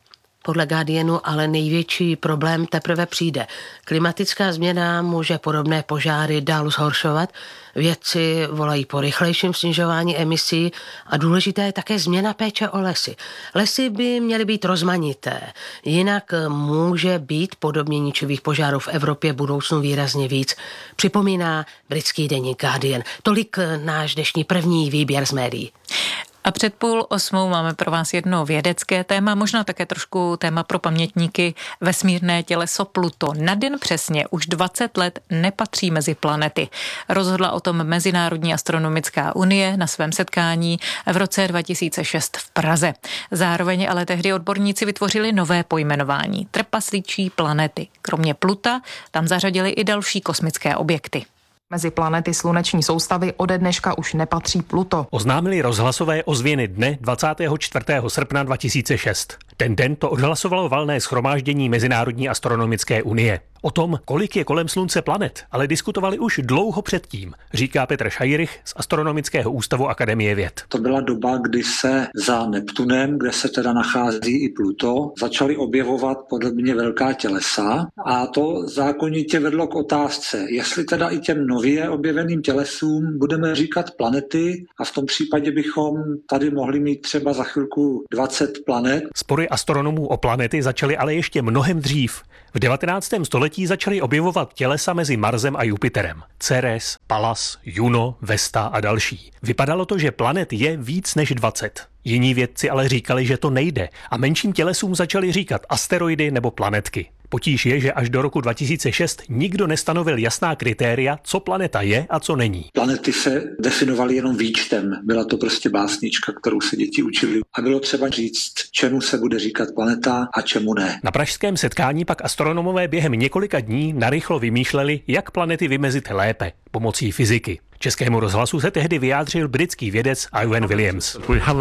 H: Podle Guardianu ale největší problém teprve přijde. Klimatická změna může podobné požáry dál zhoršovat. Vědci volají po rychlejším snižování emisí a důležitá je také změna péče o lesy. Lesy by měly být rozmanité, jinak může být podobně ničivých požárů v Evropě budoucnu výrazně víc, připomíná britský deník Guardian. Tolik náš dnešní první výběr z médií.
G: A před 7:30 máme pro vás jedno vědecké téma, možná také trošku téma pro pamětníky. Vesmírné těleso Pluto na den přesně už 20 let nepatří mezi planety. Rozhodla o tom Mezinárodní astronomická unie na svém setkání v roce 2006 v Praze. Zároveň ale tehdy odborníci vytvořili nové pojmenování trpasličí planety. Kromě Pluta tam zařadili i další kosmické objekty.
B: Mezi planety sluneční soustavy ode dneška už nepatří Pluto.
D: Oznámili rozhlasové ozvěny dne 24. srpna 2006. Ten den to odhlasovalo valné shromáždění Mezinárodní astronomické unie. O tom, kolik je kolem Slunce planet, ale diskutovali už dlouho předtím, říká Petr Šajrich z Astronomického ústavu Akademie věd.
E: To byla doba, kdy se za Neptunem, kde se teda nachází i Pluto, začaly objevovat podobně velká tělesa a to zákonitě vedlo k otázce, jestli teda i těm nově objeveným tělesům budeme říkat planety a v tom případě bychom tady mohli mít třeba za chvilku 20 planet.
D: Spory astronomů o planety začaly ale ještě mnohem dřív. V 19. století začaly objevovat tělesa mezi Marsem a Jupiterem. Ceres, Pallas, Juno, Vesta a další. Vypadalo to, že planet je víc než 20. Jiní vědci ale říkali, že to nejde a menším tělesům začali říkat asteroidy nebo planetky. Potíž je, že až do roku 2006 nikdo nestanovil jasná kritéria, co planeta je a co není.
E: Planety se definovaly jenom výčtem. Byla to prostě básnička, kterou se děti učili. A bylo třeba říct, čemu se bude říkat planeta a čemu ne.
D: Na pražském setkání pak astronomové během několika dní narychlo vymýšleli, jak planety vymezit lépe pomocí fyziky. Českému rozhlasu se tehdy vyjádřil britský vědec Ivan Williams.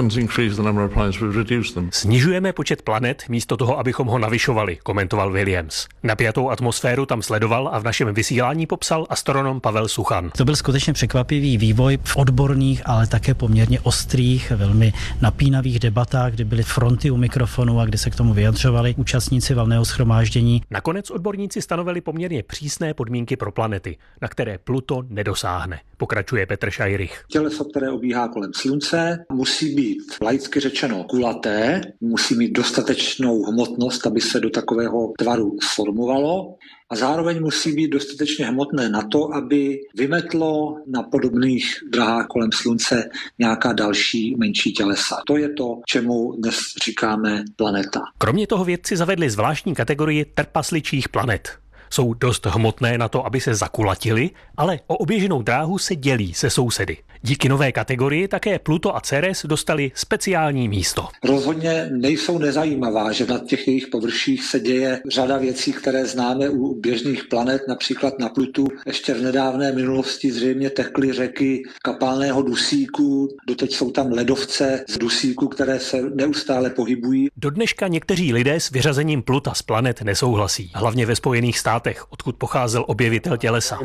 D: Snižujeme počet planet místo toho, abychom ho navyšovali, komentoval Williams. Napjatou atmosféru tam sledoval a v našem vysílání popsal astronom Pavel Suchan.
F: To byl skutečně překvapivý vývoj v odborných, ale také poměrně ostrých, velmi napínavých debatách, kdy byly fronty u mikrofonu a kdy se k tomu vyjadřovali účastníci valného shromáždění.
D: Nakonec odborníci stanovili poměrně přísné podmínky pro planety, na které Pluto nedosáhne. Pokračuje Petr Šajrich.
E: Těleso, které obíhá kolem Slunce, musí být laicky řečeno kulaté, musí mít dostatečnou hmotnost, aby se do takového tvaru sformovalo a zároveň musí být dostatečně hmotné na to, aby vymetlo na podobných drahách kolem Slunce nějaká další menší tělesa. To je to, čemu dnes říkáme planeta.
D: Kromě toho vědci zavedli zvláštní kategorii trpasličích planet. Jsou dost hmotné na to, aby se zakulatily, ale o oběžnou dráhu se dělí se sousedy. Díky nové kategorii také Pluto a Ceres dostali speciální místo.
E: Rozhodně nejsou nezajímavá, že na těch jejich površích se děje řada věcí, které známe u běžných planet, například na Plutu. Ještě v nedávné minulosti zřejmě tekly řeky kapalného dusíku, doteď jsou tam ledovce z dusíku, které se neustále pohybují.
D: Do dneška někteří lidé s vyřazením Pluta z planet nesouhlasí, hlavně ve Spojených státech, odkud pocházel objevitel tělesa.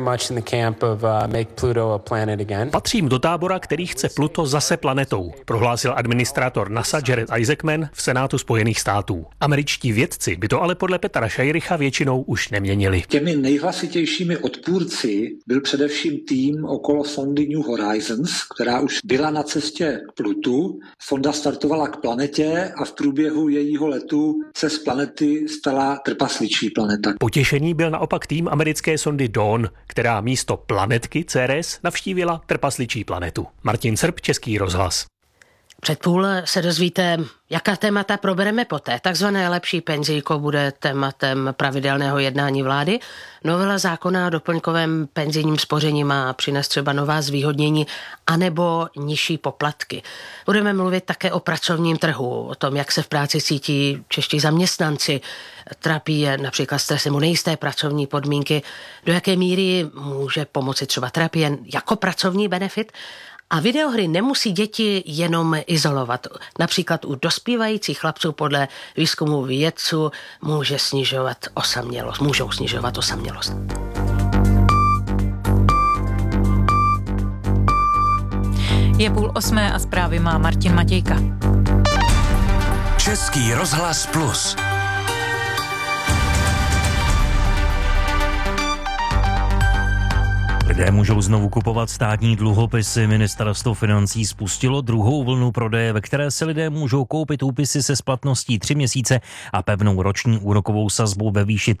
D: Patřím do tábora, který chce Pluto zase planetou, prohlásil administrátor NASA Jared Isaacman v Senátu Spojených států. Američtí vědci by to ale podle Petra Šajricha většinou už neměnili.
E: Těmi nejhlasitějšími odpůrci byl především tým okolo sondy New Horizons, která už byla na cestě k Plutu. Sonda startovala k planetě a v průběhu jejího letu se z planety stala trpasličí planeta.
D: Potěšený byl naopak tým americké sondy Dawn, která místo planetky Ceres navštívila trpasličí planetu. Martin Srb, Český rozhlas.
H: Před půl se dozvíte, jaká témata probereme poté. Takzvané lepší penzijko bude tématem pravidelného jednání vlády. Novela zákona o doplňkovém penzijním spoření má přinést třeba nová zvýhodnění anebo nižší poplatky. Budeme mluvit také o pracovním trhu, o tom, jak se v práci cítí čeští zaměstnanci. Trápí je například stresem nejisté pracovní podmínky. Do jaké míry může pomoci třeba terapie jako pracovní benefit? A videohry nemusí děti jenom izolovat. Například u dospívajících chlapců podle výzkumu vědců můžou snižovat osamělost.
G: Je 7:30 a zprávy má Martin Matějka.
C: Český rozhlas Plus.
I: Lidé můžou znovu kupovat státní dluhopisy. Ministerstvo financí spustilo druhou vlnu prodeje, ve které si lidé můžou koupit úpisy se splatností 3 měsíce a pevnou roční úrokovou sazbou ve výši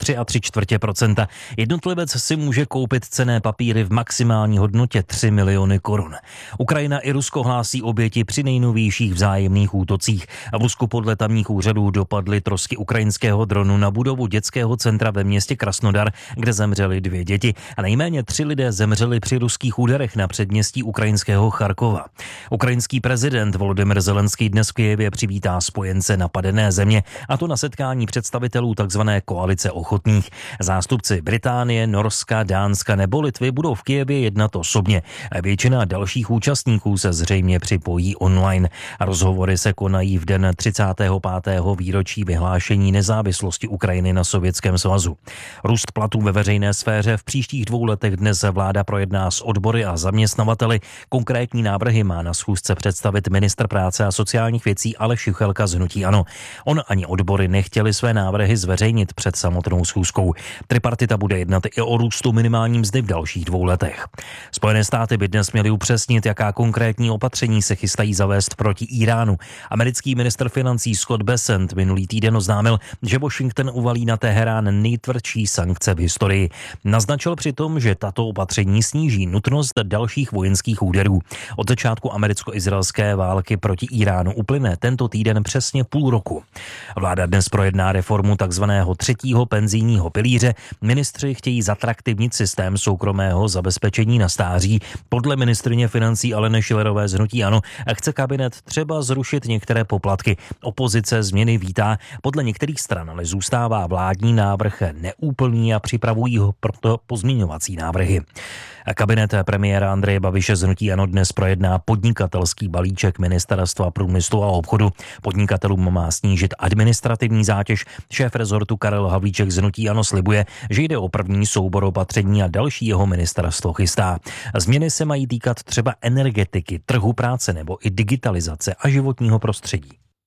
I: 3,75%. Jednotlivec si může koupit cenné papíry v maximální hodnotě 3 miliony korun. Ukrajina i Rusko hlásí oběti při nejnovějších vzájemných útocích. V Rusku podle tamních úřadů dopadly trosky ukrajinského dronu na budovu dětského centra ve městě Krasnodar, kde zemřely 2 děti a nejméně 3 lidé zemřeli při ruských úderech na předměstí ukrajinského Charkova. Ukrajinský prezident Volodymyr Zelenský dnes v Kyjevě přivítá spojence napadené země, a to na setkání představitelů tzv. Koalice ochotných. Zástupci Británie, Norska, Dánska nebo Litvy budou v Kyjevě jednat osobně. Většina dalších účastníků se zřejmě připojí online. Rozhovory se konají v den 35. výročí vyhlášení nezávislosti Ukrajiny na Sovětském svazu. Růst platů ve veřejné sféře v příštích 2 letech dnes vláda projedná s odbory a zaměstnavateli. Konkrétní návrhy má na schůzce představit ministr práce a sociálních věcí Aleš Juchelka z hnutí ANO. On ani odbory nechtěli své návrhy zveřejnit před samotnou schůzkou. Tripartita bude jednat i o růstu minimální mzdy v dalších 2 letech. Spojené státy by dnes měly upřesnit, jaká konkrétní opatření se chystají zavést proti Iránu. Americký ministr financí Scott Bessent minulý týden oznámil, že Washington uvalí na Teherán nejtvrdší sankce v historii. Naznačil přitom, že tato opatření sníží nutnost dalších vojenských úderů. Od začátku americko-izraelské války proti Iránu uplyne tento týden přesně půl roku. Vláda dnes projedná reformu takzvaného 3. penzijního pilíře. Ministři chtějí zatraktivnit systém soukromého zabezpečení na stáří. Podle ministryně financí Aleny Schillerové z hnutí ANO chce kabinet třeba zrušit některé poplatky. Opozice změny vítá. Podle některých stran ale zůstává vládní návrh neúplný a připravují ho proto pozměňovací návrhy. Kabinet premiéra Andreje Babiše z hnutí ANO dnes projedná podnikatelský balíček Ministerstva průmyslu a obchodu. Podnikatelům má snížit administrativní zátěž. Šéf rezortu Karel Havlíček z hnutí ANO slibuje, že jde o první soubor opatření a další jeho ministerstvo chystá. Změny se mají týkat třeba energetiky, trhu práce nebo i digitalizace a životního prostředí.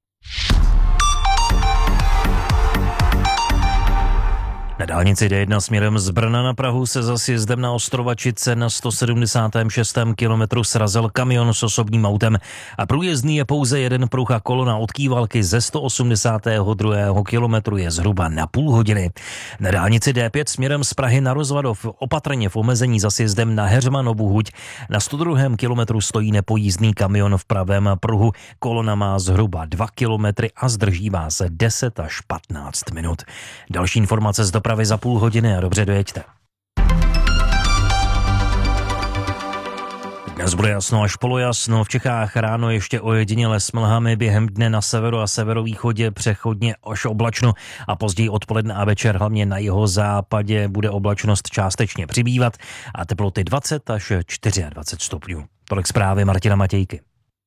I: Na dálnici D1 směrem z Brna na Prahu se za sjezdem na Ostrovačice na 176. kilometru srazil kamion s osobním autem a průjezdný je pouze jeden pruh a kolona od Kývalky ze 182. kilometru je zhruba na půl hodiny. Na dálnici D5 směrem z Prahy na Rozvadov opatrně v omezení za sjezdem na Heřmanovu huť. Na 102. kilometru stojí nepojízdný kamion v pravém pruhu. Kolona má zhruba 2 kilometry a zdrží vás 10 až 15 minut. Další informace z dopravy za půl hodiny a dobře dojeďte. Dnes bude jasno až polojasno, v Čechách ráno ještě ojediněle s mlhami, během dne na severu a severovýchodě přechodně až oblačno a později odpoledne a večer hlavně na jihozápadě bude oblačnost částečně přibývat a teploty 20 až 24 stupňů. Tolik zprávy Martina Matějky.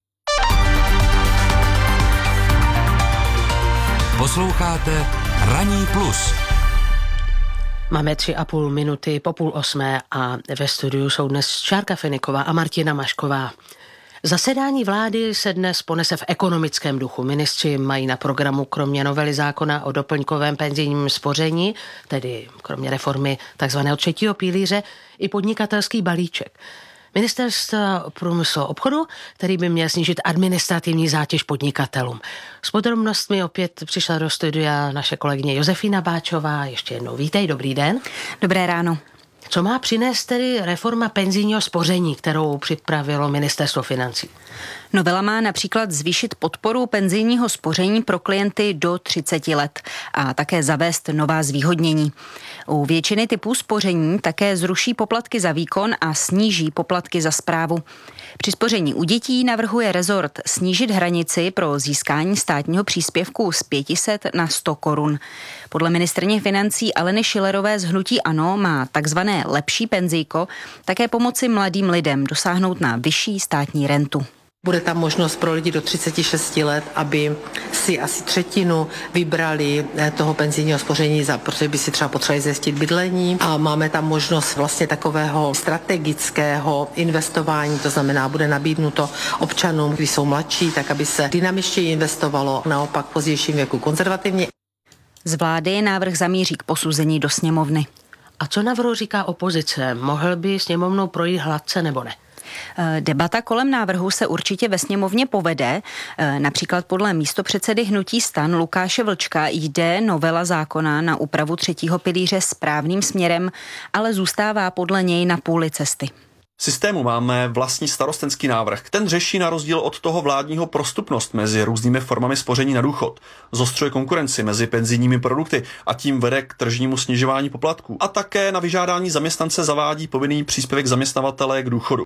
C: Posloucháte Ranní plus.
H: Máme 3,5 minuty po 7:30 a ve studiu jsou dnes Šárka Feniková a Martina Mašková. Zasedání vlády se dnes ponese v ekonomickém duchu. Ministři mají na programu kromě novely zákona o doplňkovém penzijním spoření, tedy kromě reformy takzvaného 3. pilíře, i podnikatelský balíček. Ministerstva průmyslu a obchodu, který by měl snížit administrativní zátěž podnikatelům. S podrobnostmi opět přišla do studia naše kolegyně Josefína Báčová. Ještě jednou vítej, dobrý den.
Q: Dobré ráno.
H: Co má přinést tedy reforma penzijního spoření, kterou připravilo Ministerstvo financí?
Q: Novela má například zvýšit podporu penzijního spoření pro klienty do 30 let a také zavést nová zvýhodnění. U většiny typů spoření také zruší poplatky za výkon a sníží poplatky za správu. Při spoření u dětí navrhuje rezort snížit hranici pro získání státního příspěvku z 500 na 100 korun. Podle ministryně financí Aleny Schillerové z hnutí ANO má takzvané lepší penzijko také pomoci mladým lidem dosáhnout na vyšší státní rentu.
J: Bude tam možnost pro lidi do 36 let, aby si asi třetinu vybrali toho penzijního spoření, protože by si třeba potřebovali zajistit bydlení, a máme tam možnost vlastně takového strategického investování, to znamená, bude nabídnuto občanům, když jsou mladší, tak aby se dynamičtěji investovalo, naopak v pozdějším věku konzervativně.
Q: Z vlády návrh zamíří k posouzení do sněmovny.
H: A co navrhu říká opozice? Mohl by sněmovnou projít hladce nebo ne?
Q: Debata kolem návrhu se určitě ve sněmovně povede. Například podle místopředsedy hnutí STAN Lukáše Vlčka jde novela zákona na úpravu třetího pilíře správným směrem, ale zůstává podle něj na půli cesty.
K: V systému máme vlastní starostenský návrh. Ten řeší na rozdíl od toho vládního prostupnost mezi různými formami spoření na důchod. Zostřuje konkurenci mezi penzijními produkty a tím vede k tržnímu snižování poplatků. A také na vyžádání zaměstnance zavádí povinný příspěvek zaměstnavatele k důchodu.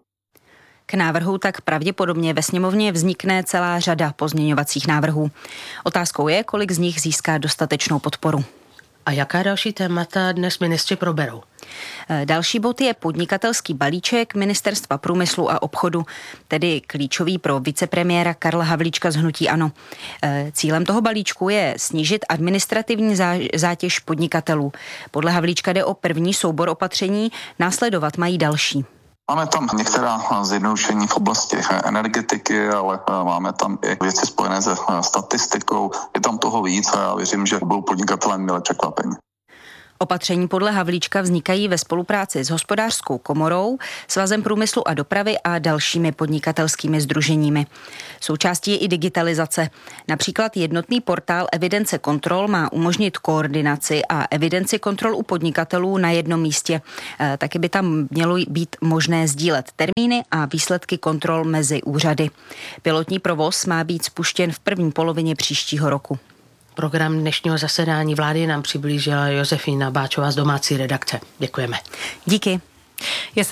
Q: K návrhu tak pravděpodobně ve sněmovně vznikne celá řada pozměňovacích návrhů. Otázkou je, kolik z nich získá dostatečnou podporu.
H: A jaká další témata dnes ministři proberou?
Q: Další bod je podnikatelský balíček Ministerstva průmyslu a obchodu, tedy klíčový pro vicepremiéra Karla Havlíčka z hnutí ANO. Cílem toho balíčku je snížit administrativní zátěž podnikatelů. Podle Havlíčka jde o první soubor opatření, následovat mají další.
L: Máme tam některá zjednodušení v oblasti energetiky, ale máme tam i věci spojené se statistikou. Je tam toho víc a já věřím, že budou podnikatelé milé překvapení.
Q: Opatření podle Havlíčka vznikají ve spolupráci s Hospodářskou komorou, Svazem průmyslu a dopravy a dalšími podnikatelskými sdruženími. Součástí je i digitalizace. Například jednotný portál evidence kontrol má umožnit koordinaci a evidenci kontrol u podnikatelů na jednom místě. Taky by tam mělo být možné sdílet termíny a výsledky kontrol mezi úřady. Pilotní provoz má být spuštěn v první polovině příštího roku.
H: Program dnešního zasedání vlády nám přiblížila Josefína Báčová z domácí redakce. Děkujeme.
Q: Díky.
G: Je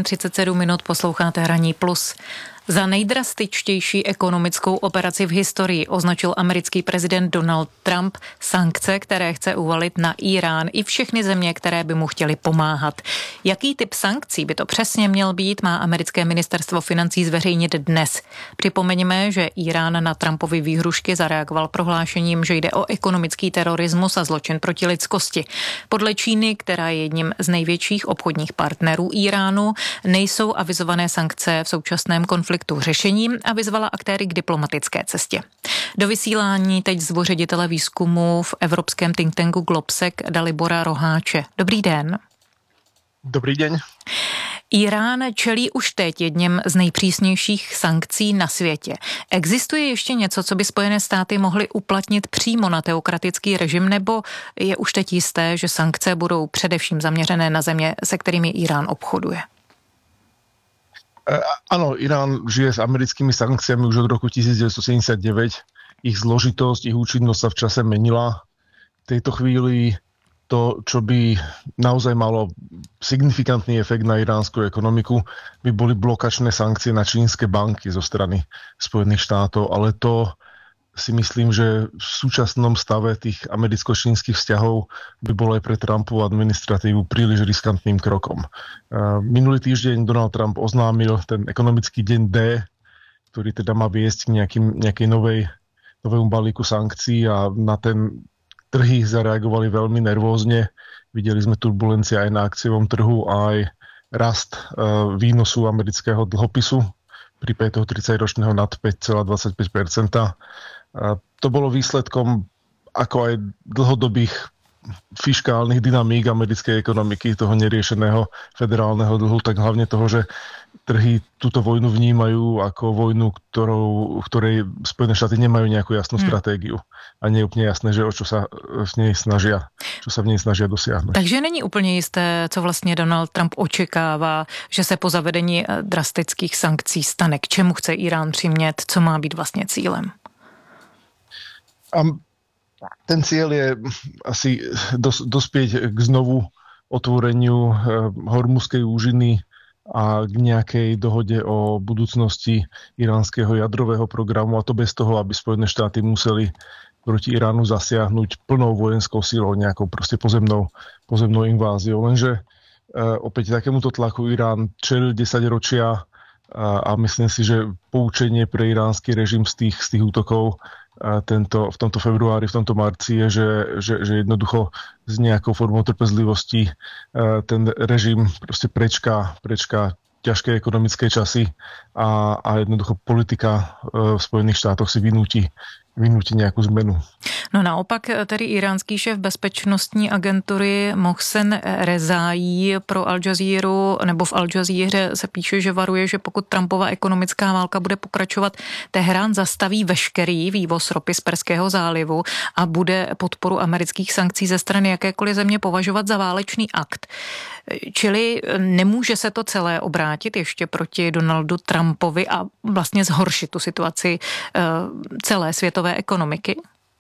G: 7:37, posloucháte Hraní plus. Za nejdrastičtější ekonomickou operaci v historii označil americký prezident Donald Trump sankce, které chce uvalit na Írán i všechny země, které by mu chtěly pomáhat. Jaký typ sankcí by to přesně měl být, má americké ministerstvo financí zveřejnit dnes. Připomeňme, že Írán na Trumpovy výhrušky zareagoval prohlášením, že jde o ekonomický terorismus a zločin proti lidskosti. Podle Číny, která je jedním z největších obchodních partnerů Íránu, nejsou avizované sankce v současném konfliktu řešením a vyzvala aktéry k diplomatické cestě. Do vysílání teď zvu ředitele výzkumu v evropském think tanku Globsec Dalibora Roháče. Dobrý den.
N: Dobrý den.
G: Írán čelí už teď jedním z nejpřísnějších sankcí na světě. Existuje ještě něco, co by Spojené státy mohly uplatnit přímo na teokratický režim, nebo je už teď jisté, že sankce budou především zaměřené na země, se kterými Írán obchoduje?
N: Áno, Irán žije s americkými sankciami už od roku 1979. Ich zložitosť, ich účinnosť sa v čase menila. V tejto chvíli to, čo by naozaj malo signifikantný efekt na iránsku ekonomiku, by boli blokačné sankcie na čínske banky zo strany Spojených štátov, ale to si myslím, že v súčasnom stave tých americko-čínskych vzťahov by bolo aj pre Trumpovú administratívu príliš riskantným krokom. Minulý týždeň Donald Trump oznámil ten ekonomický deň D, ktorý teda má viesť k nejakej novému balíku sankcií a na ten trhy zareagovali veľmi nervózne. Videli sme turbulencie aj na akciovom trhu, aj rast výnosu amerického dlhopisu pri 30-ročného nad 5,25%. To bolo výsledkom ako aj dlhodobých fiškálnych dynamík americkej ekonomiky, toho neriešeného federálneho dlhu, tak hlavne toho, že trhy túto vojnu vnímajú ako vojnu, ktorej Spojené štáty nemajú nejakú jasnú stratégiu. A nie je úplne jasné, že o čo sa v nej snažia dosiahnuť.
G: Takže není úplně jisté, co vlastně Donald Trump očekává, že se po zavedení drastických sankcí stane. K čemu chce Irán přimět, co má být vlastně cílem?
N: A ten cieľ je asi dospieť k znovu otvoreniu Hormuzskej úžiny a k nejakej dohode o budúcnosti iránskeho jadrového programu, a to bez toho, aby Spojené štáty museli proti Iránu zasiahnuť plnou vojenskou silou, nejakou proste pozemnou inváziou. Lenže opäť takémuto tlaku Irán čelil 10 ročia a myslím si, že poučenie pre iránsky režim z tých útokov v tomto februári, v tomto marci je, že jednoducho s nejakou formou trpezlivosti ten režim proste prečká ťažké ekonomické časy a jednoducho politika v Spojených štátoch si vynúti vynútiť nejakú zmenu.
G: No naopak tedy iránský šéf bezpečnostní agentury Mohsen Rezaí pro Al Jazeeru nebo v Al Jazeere se píše, že varuje, že pokud Trumpova ekonomická válka bude pokračovat, Teherán zastaví veškerý vývoz ropy z Perského zálivu a bude podporu amerických sankcí ze strany jakékoliv země považovat za válečný akt. Čili nemůže se to celé obrátit ještě proti Donaldu Trumpovi a vlastně zhoršit tu situaci celé světové ekonomiky?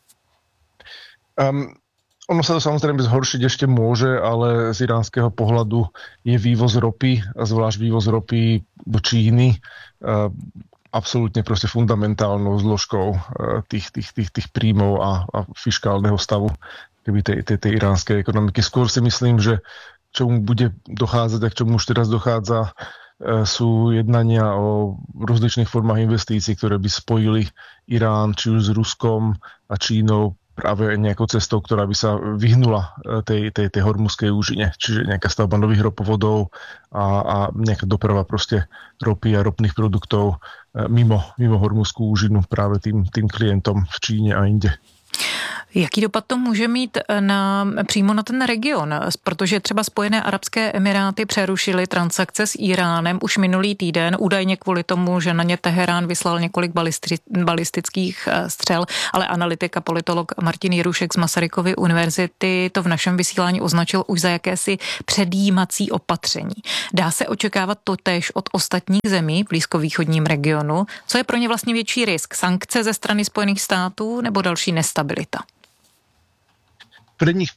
N: Ono sa to samozrejme zhoršiť ešte môže, ale z iránskeho pohľadu je vývoz ropy, a zvlášť vývoz ropy do Číny, absolútne proste fundamentálnou zložkou tých príjmov a fiškálneho stavu tej iránskej ekonomiky. Skôr si myslím, že čomu bude dochádzať a k čomu už teraz dochádza, sú jednania o rozličných formách investícií, ktoré by spojili Irán či už s Ruskom a Čínou práve nejakou cestou, ktorá by sa vyhnula tej hormuzskej úžine. Čiže nejaká stavba nových ropovodov a nejaká doprava proste ropy a ropných produktov mimo hormuzskú úžinu práve tým klientom v Číne a inde.
G: Jaký dopad to může mít přímo na ten region? Protože třeba Spojené arabské emiráty přerušily transakce s Iránem už minulý týden, údajně kvůli tomu, že na ně Teherán vyslal několik balistických střel, ale analytik a politolog Martin Jirušek z Masarykovy univerzity to v našem vysílání označil už za jakési předjímací opatření. Dá se očekávat totéž od ostatních zemí v blízkovýchodním regionu? Co je pro ně vlastně větší risk? Sankce ze strany Spojených států nebo další nestabilita?
N: Pre nich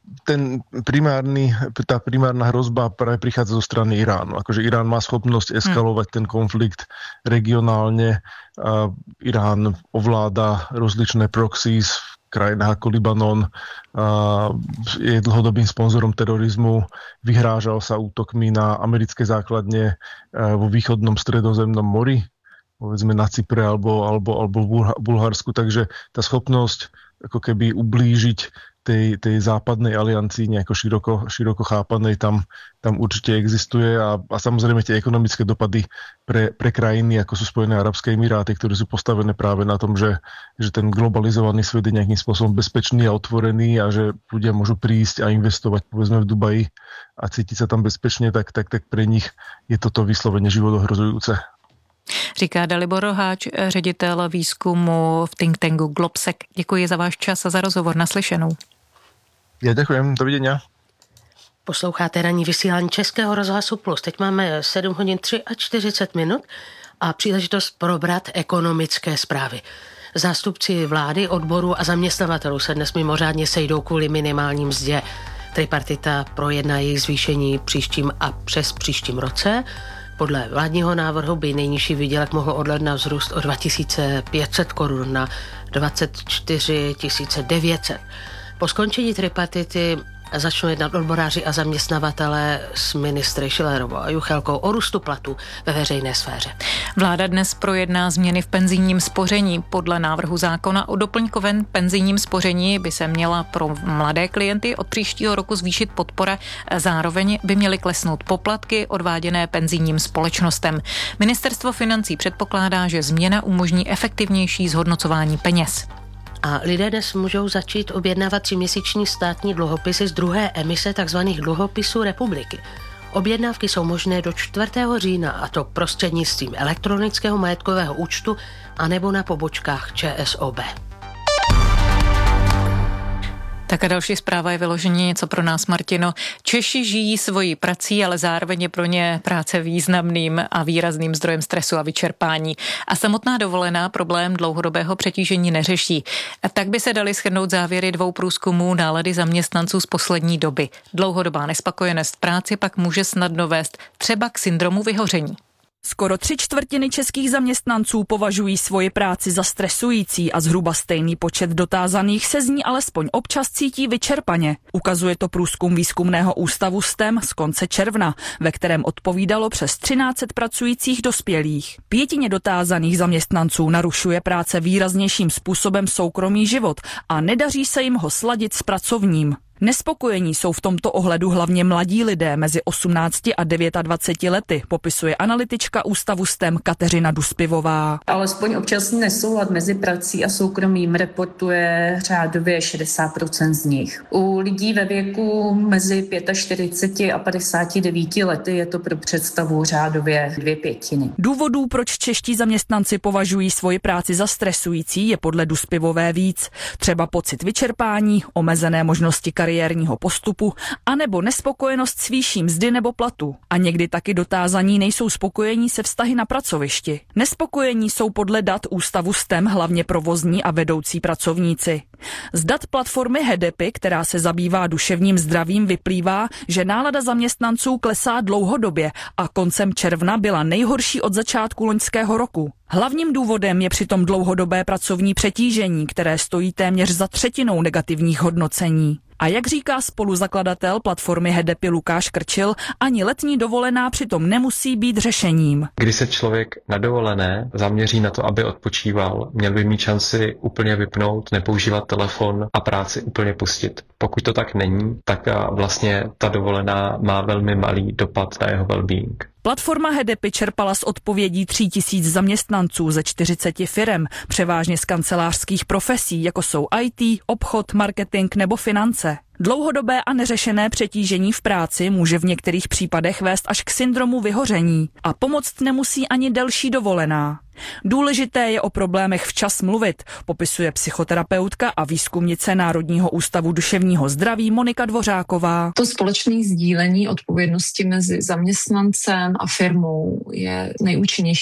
N: tá primárna hrozba práve prichádza zo strany Iránu. Akože Irán má schopnosť eskalovať ten konflikt regionálne. Irán ovláda rozličné proxies v krajinách ako Libanon, je dlhodobým sponzorom terorizmu, vyhrážal sa útokmi na americké základne vo východnom stredozemnom mori, povedzme na Cypre alebo v Bulharsku, takže tá schopnosť ako keby ublížiť tej západnej aliancii nejako široko chápanej tam určite existuje a samozrejme tie ekonomické dopady pre krajiny, ako sú Spojené arabské emiráty, ktoré sú postavené práve na tom, že ten globalizovaný svet je nejakým spôsobom bezpečný a otvorený a že ľudia môžu prísť a investovať povedzme v Dubaji a cítiť sa tam bezpečne, tak pre nich je toto vyslovene životohrozujúce.
G: Říká Dalibor Roháč, ředitel výzkumu v think tanku Globsec. Děkuji za váš čas a za rozhovor. Naslyšenou.
N: Ja ďakujem, dovidenia.
H: Posloucháte ranní vysílání Českého rozhlasu Plus. Teď máme 7 hodin 43 minut a příležitost probrat ekonomické zprávy. Zástupci vlády, odborů a zaměstnavatelů se dnes mimořádně sejdou kvůli minimální mzdě. Tripartita projedná jejich zvýšení příštím a přes příštím roce. Podle vládního návrhu by nejnižší výdělek mohl od ledna vzrůst o 2500 korun na 24 900. Po skončení tripartity začnou jednat odboráři a zaměstnavatelé s ministry Schillerovou a Juchelkou o růstu platů ve veřejné sféře.
G: Vláda dnes projedná změny v penzijním spoření. Podle návrhu zákona o doplňkovém penzijním spoření by se měla pro mladé klienty od příštího roku zvýšit podpora. Zároveň by měly klesnout poplatky odváděné penzijním společnostem. Ministerstvo financí předpokládá, že změna umožní efektivnější zhodnocování peněz.
H: A lidé dnes můžou začít objednávat 3měsíční státní dluhopisy z druhé emise tzv. Dluhopisů republiky. Objednávky jsou možné do 4. října, a to prostřednictvím elektronického majetkového účtu anebo na pobočkách ČSOB.
G: Tak a další zpráva je vyloženě něco pro nás, Martino. Češi žijí svojí prací, ale zároveň je pro ně práce významným a výrazným zdrojem stresu a vyčerpání. A samotná dovolená problém dlouhodobého přetížení neřeší. A tak by se daly shrnout závěry 2 průzkumů nálady zaměstnanců z poslední doby. Dlouhodobá nespokojenost v práci pak může snadno vést třeba k syndromu vyhoření.
M: Skoro 3/4 českých zaměstnanců považují svoji práci za stresující a zhruba stejný počet dotázaných se z ní alespoň občas cítí vyčerpaně. Ukazuje to průzkum výzkumného ústavu STEM z konce června, ve kterém odpovídalo přes 1300 pracujících dospělých. 1/5 dotázaných zaměstnanců narušuje práce výraznějším způsobem soukromý život a nedaří se jim ho sladit s pracovním. Nespokojení jsou v tomto ohledu hlavně mladí lidé mezi 18 a 29 lety, popisuje analytička ústavu STEM Kateřina Duspivová.
O: Alespoň občasný nesoulad mezi prací a soukromým reportuje řádově 60% z nich. U lidí ve věku mezi 45 a 59 lety je to pro představu řádově 2/5.
M: Důvodů, proč čeští zaměstnanci považují svoji práci za stresující, je podle Duspivové víc. Třeba pocit vyčerpání, omezené možnosti kariérního postupu, anebo nespokojenost s výší mzdy nebo platu. A někdy taky dotázaní nejsou spokojení se vztahy na pracovišti. Nespokojení jsou podle dat ústavu STEM hlavně provozní a vedoucí pracovníci. Z dat platformy Hedepy, která se zabývá duševním zdravím, vyplývá, že nálada zaměstnanců klesá dlouhodobě a koncem června byla nejhorší od začátku loňského roku. Hlavním důvodem je přitom dlouhodobé pracovní přetížení, které stojí téměř za třetinou negativních hodnocení. A jak říká spoluzakladatel platformy Hedepy Lukáš Krčil, ani letní dovolená přitom nemusí být řešením.
P: Když se člověk na dovolené zaměří na to, aby odpočíval, měl by mít šanci úplně vypnout, nepoužívat telefon a práci úplně pustit. Pokud to tak není, tak vlastně ta dovolená má velmi malý dopad na jeho well-being.
M: Platforma Hedepy čerpala z odpovědí 3000 zaměstnanců ze 40 firem, převážně z kancelářských profesí, jako jsou IT, obchod, marketing nebo finance. Dlouhodobé a neřešené přetížení v práci může v některých případech vést až k syndromu vyhoření a pomoct nemusí ani delší dovolená. Důležité je o problémech včas mluvit, popisuje psychoterapeutka a výzkumnice Národního ústavu duševního zdraví Monika Dvořáková.
S: To společné sdílení odpovědnosti mezi zaměstnancem a firmou je nejúčinnější